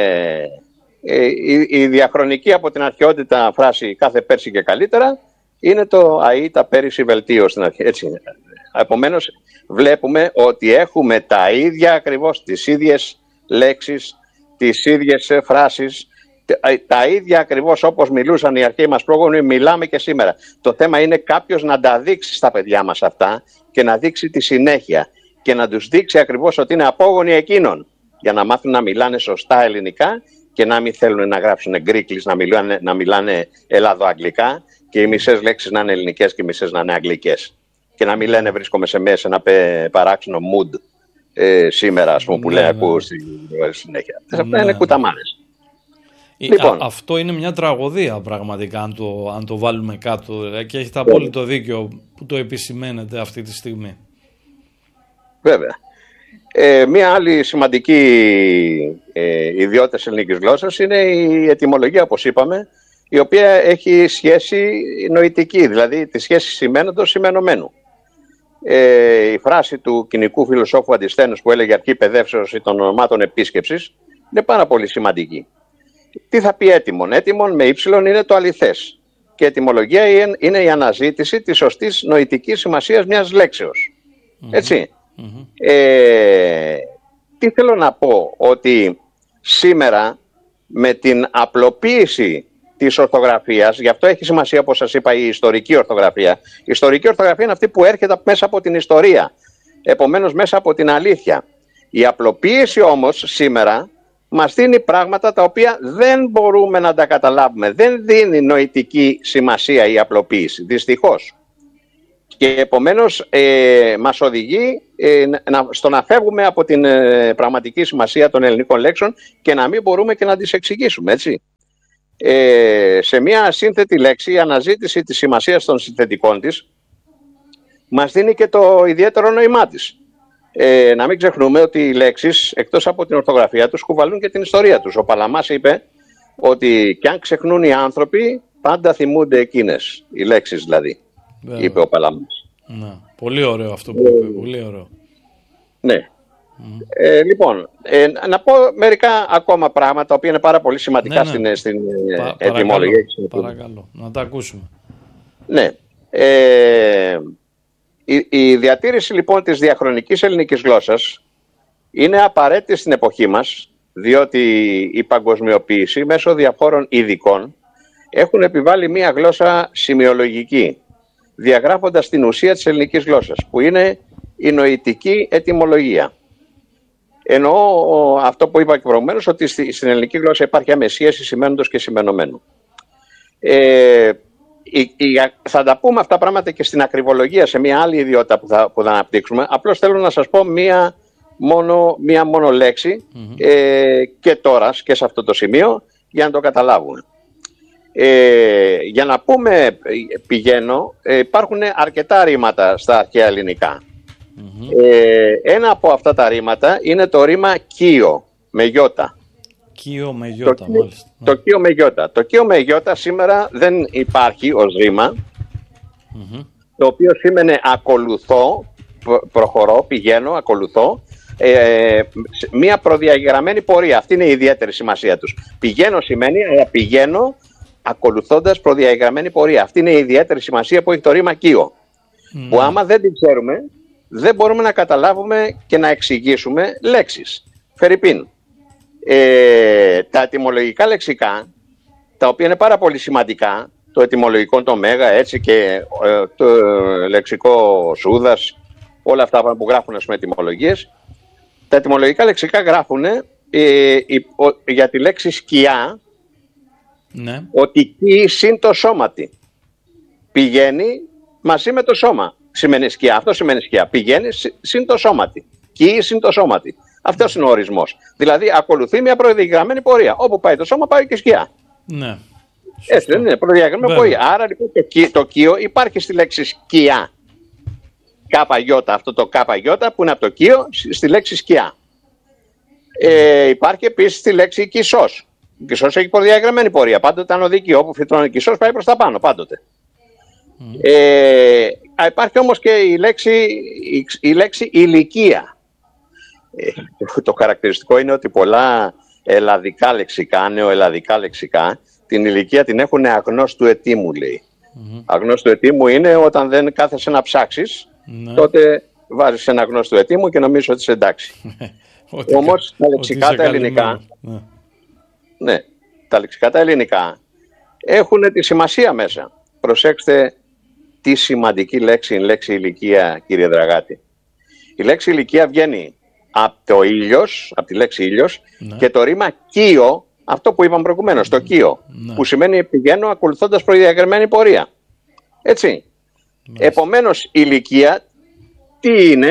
ε, η, η διαχρονική από την αρχαιότητα φράση κάθε πέρσι και καλύτερα είναι το αΐ τα πέρυσι βελτίω στην αρχή. Έτσι είναι. Επομένως βλέπουμε ότι έχουμε τα ίδια ακριβώς, τις ίδιες λέξεις, τις ίδιες φράσεις, τα ίδια ακριβώς όπως μιλούσαν οι αρχαίοι μας πρόγονοι, μιλάμε και σήμερα. Το θέμα είναι κάποιος να τα δείξει στα παιδιά μας αυτά και να δείξει τη συνέχεια και να τους δείξει ακριβώς ότι είναι απόγονοι εκείνων, για να μάθουν να μιλάνε σωστά ελληνικά και να μην θέλουν να γράψουν γκρίκλις, να μιλάνε, να μιλάνε ελλαδοαγγλικά και οι μισές λέξεις να είναι ελληνικές και οι μισές να είναι αγγλικές. Και να μην λένε βρίσκομαι σε μέσα ένα παράξενο mood ε, σήμερα, ας πούμε, που λένε ακούω στη συνέχεια. Αυτά είναι κουταμάρες. Λοιπόν. Α, αυτό είναι μια τραγωδία πραγματικά, αν το, αν το βάλουμε κάτω, και έχετε απόλυτο δίκιο που το επισημαίνετε αυτή τη στιγμή. Βέβαια. Ε, μία άλλη σημαντική ε, ιδιότητα της ελληνικής γλώσσας είναι η ετυμολογία, όπως είπαμε, η οποία έχει σχέση νοητική, δηλαδή τη σχέση σημαίνοντος σημενωμένου. Ε, η φράση του κοινικού φιλοσόφου Αντισθένους που έλεγε αρχή παιδεύσεως ή των ονομάτων επίσκεψης είναι πάρα πολύ σημαντική. Τι θα πει έτοιμον? Έτοιμον με ύψιλον είναι το αληθές. Και ετυμολογία είναι η αναζήτηση της σωστής νοητικής σημασίας μιας λέξεως. Mm-hmm. Έτσι. Mm-hmm. Ε, τι θέλω να πω? Ότι σήμερα με την απλοποίηση της ορθογραφίας, γι' αυτό έχει σημασία, όπως σας είπα, η ιστορική ορθογραφία. Η ιστορική ορθογραφία είναι αυτή που έρχεται μέσα από την ιστορία, επομένως μέσα από την αλήθεια. Η απλοποίηση όμως σήμερα μας δίνει πράγματα τα οποία δεν μπορούμε να τα καταλάβουμε. Δεν δίνει νοητική σημασία η απλοποίηση, δυστυχώς. Και επομένως ε, μας οδηγεί ε, να, στο να φεύγουμε από την ε, πραγματική σημασία των ελληνικών λέξεων και να μην μπορούμε και να τις εξηγήσουμε, έτσι. Ε, σε μια σύνθετη λέξη, η αναζήτηση της σημασίας των συνθετικών της μας δίνει και το ιδιαίτερο νόημά της. Ε, να μην ξεχνούμε ότι οι λέξεις, εκτός από την ορθογραφία τους, κουβαλούν και την ιστορία τους. Ο Παλαμάς είπε ότι κι αν ξεχνούν οι άνθρωποι, πάντα θυμούνται εκείνες, οι λέξεις δηλαδή. Βέβαια. Είπε ο Παλαμάς. Να, πολύ ωραίο αυτό που είπε, πολύ ωραίο. Ναι. Mm. Ε, λοιπόν, ε, να πω μερικά ακόμα πράγματα, τα οποία είναι πάρα πολύ σημαντικά, ναι, ναι, στην, στην Πα, ετυμολογία. Παρακαλώ, παρακαλώ, να τα ακούσουμε. Ναι. Ε, η, η διατήρηση λοιπόν της διαχρονικής ελληνικής γλώσσας είναι απαραίτητη στην εποχή μας, διότι η παγκοσμιοποίηση μέσω διαφόρων ειδικών έχουν επιβάλει μία γλώσσα σημειολογική, διαγράφοντας την ουσία της ελληνικής γλώσσας, που είναι η νοητική ετυμολογία. Εννοώ αυτό που είπα και προηγουμένως, ότι στην ελληνική γλώσσα υπάρχει αμεσίαση σημαίνοντος και σημενωμένου. Ε, η, η, θα τα πούμε αυτά πράγματα και στην ακριβολογία, σε μια άλλη ιδιότητα που θα, που θα αναπτύξουμε. Απλώς θέλω να σας πω μία μόνο, μία μόνο λέξη mm-hmm. ε, και τώρα και σε αυτό το σημείο, για να το καταλάβουμε. Ε, για να πούμε πηγαίνω, ε, υπάρχουν αρκετά ρήματα στα αρχαία ελληνικά. Mm-hmm. Ε, ένα από αυτά τα ρήματα είναι το ρήμα κείο με γιώτα. Κείο με γιώτα, το, μάλιστα. Το κείο με γιώτα. Το κείο με γιώτα σήμερα δεν υπάρχει ως ρήμα, mm-hmm. το οποίο σήμαινε ακολουθώ, προχωρώ, πηγαίνω, ακολουθώ, ε, μία προδιαγραμμένη πορεία. Αυτή είναι η ιδιαίτερη σημασία τους. Πηγαίνω σημαίνει, αλλά πηγαίνω ακολουθώντας προδιαγραμμένη πορεία. Αυτή είναι η ιδιαίτερη σημασία που έχει το ρήμα κείο. Mm. Που άμα δεν την ξέρουμε, δεν μπορούμε να καταλάβουμε και να εξηγήσουμε λέξεις. Φερρυπίν, ε, τα ετυμολογικά λεξικά, τα οποία είναι πάρα πολύ σημαντικά, το ετυμολογικό το Μέγα, έτσι, και ε, το λεξικό Σούδας, όλα αυτά που γράφουν, ας πούμε, ετυμολογίες, τα ετυμολογικά λεξικά γράφουν ε, ε, ε, για τη λέξη σκιά, ναι, ότι κοι συν το σώματι. Πηγαίνει μαζί με το σώμα. Σημαίνει σκιά. Αυτό σημαίνει σκιά. Πηγαίνει συν το σώματι. Κοι συν το σώματι. Αυτός είναι ο ορισμός. Δηλαδή ακολουθεί μια προδιαγραμμένη πορεία. Όπου πάει το σώμα πάει και σκιά. Ναι. Έτσι δεν είναι. Προδιαγραμμένη πορεία. Άρα λοιπόν το, κοι, το κείο υπάρχει στη λέξη σκιά. Κάπα γιώτα. Αυτό το κάπα γιώτα που είναι από το κείο στη λέξη σκιά. Ε, υπάρχει επίσης στη λέξη κισός. Ο Κισός έχει προδιαγραμμένη πορεία. Πάντοτε αν οδηγεί όπου φυτρώνει Κισός πάει προς τα πάνω. Πάντοτε. Mm. Ε, υπάρχει όμως και η λέξη, η, η λέξη ηλικία. Ε, το, το χαρακτηριστικό είναι ότι πολλά ελλαδικά λεξικά, νεοελλαδικά λεξικά, την ηλικία την έχουν αγνώστου ετήμου, λέει. Mm. Αγνώστου ετήμου είναι όταν δεν κάθεσαι να ψάξεις, mm. τότε βάζεις ένα αγνώστου ετήμου και νομίζεις ότι είσαι εντάξει. Όμως τα λεξικά τα ελληνικά... Ναι. Ναι, τα λεξικά τα ελληνικά έχουν τη σημασία μέσα. Προσέξτε τι σημαντική λέξη είναι η λέξη ηλικία, κύριε Δραγάτη. Η λέξη ηλικία βγαίνει από το ήλιος, από τη λέξη ήλιος, ναι, και το ρήμα κείο, αυτό που είπαμε προηγουμένως, το κείο, ναι, που σημαίνει πηγαίνω ακολουθώντας προδιαγραμμένη πορεία. Έτσι. Ναι. Επομένως, ηλικία τι είναι?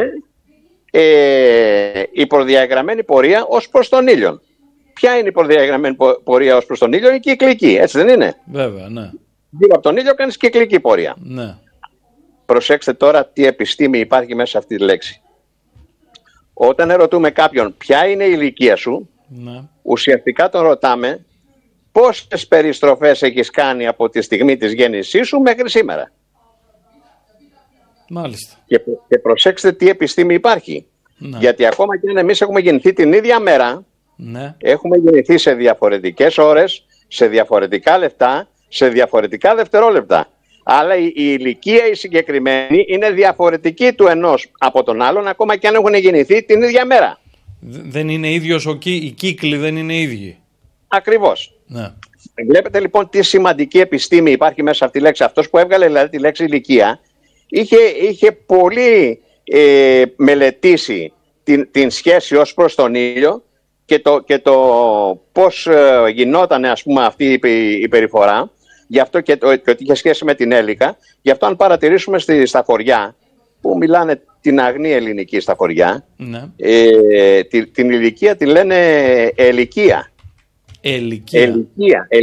Ε, η προδιαγραμμένη πορεία ως προς τον ήλιο. Ποια είναι η προδιαγραμμένη πορεία ως προς τον ήλιο? Η κυκλική, έτσι δεν είναι? Βέβαια, ναι. Γύρω από τον ήλιο κάνεις κυκλική πορεία. Ναι. Προσέξτε τώρα τι επιστήμη υπάρχει μέσα σε αυτή τη λέξη. Όταν ερωτούμε κάποιον ποια είναι η ηλικία σου, ναι, ουσιαστικά τον ρωτάμε πόσες περιστροφές έχεις κάνει από τη στιγμή της γέννησής σου μέχρι σήμερα. Μάλιστα. Και, και προσέξτε τι επιστήμη υπάρχει. Ναι. Γιατί ακόμα και αν εμείς έχουμε γεννηθεί την ίδια μέρα, ναι, έχουμε γεννηθεί σε διαφορετικές ώρες, σε διαφορετικά λεπτά, σε διαφορετικά δευτερόλεπτα. Αλλά η, η ηλικία η συγκεκριμένη είναι διαφορετική του ενός από τον άλλον, ακόμα και αν έχουν γεννηθεί την ίδια μέρα. Δεν είναι ίδιος ο κύκλος, οι κύκλοι δεν είναι ίδιοι. Ακριβώς. Ναι. Βλέπετε λοιπόν τι σημαντική επιστήμη υπάρχει μέσα από τη λέξη. Αυτός που έβγαλε δηλαδή τη λέξη ηλικία είχε, είχε πολύ ε, μελετήσει την, την σχέση ως προς τον ήλιο και το, και το πώς ε, γινόταν ας πούμε αυτή η, η περιφορά, γι' αυτό και, το, και ότι είχε σχέση με την Έλικα. Γι' αυτό αν παρατηρήσουμε στη, στα χωριά που μιλάνε την αγνή ελληνική στα χωριά, ναι. ε, την, την ηλικία τη λένε ελικία. Ελικία. Ελικία.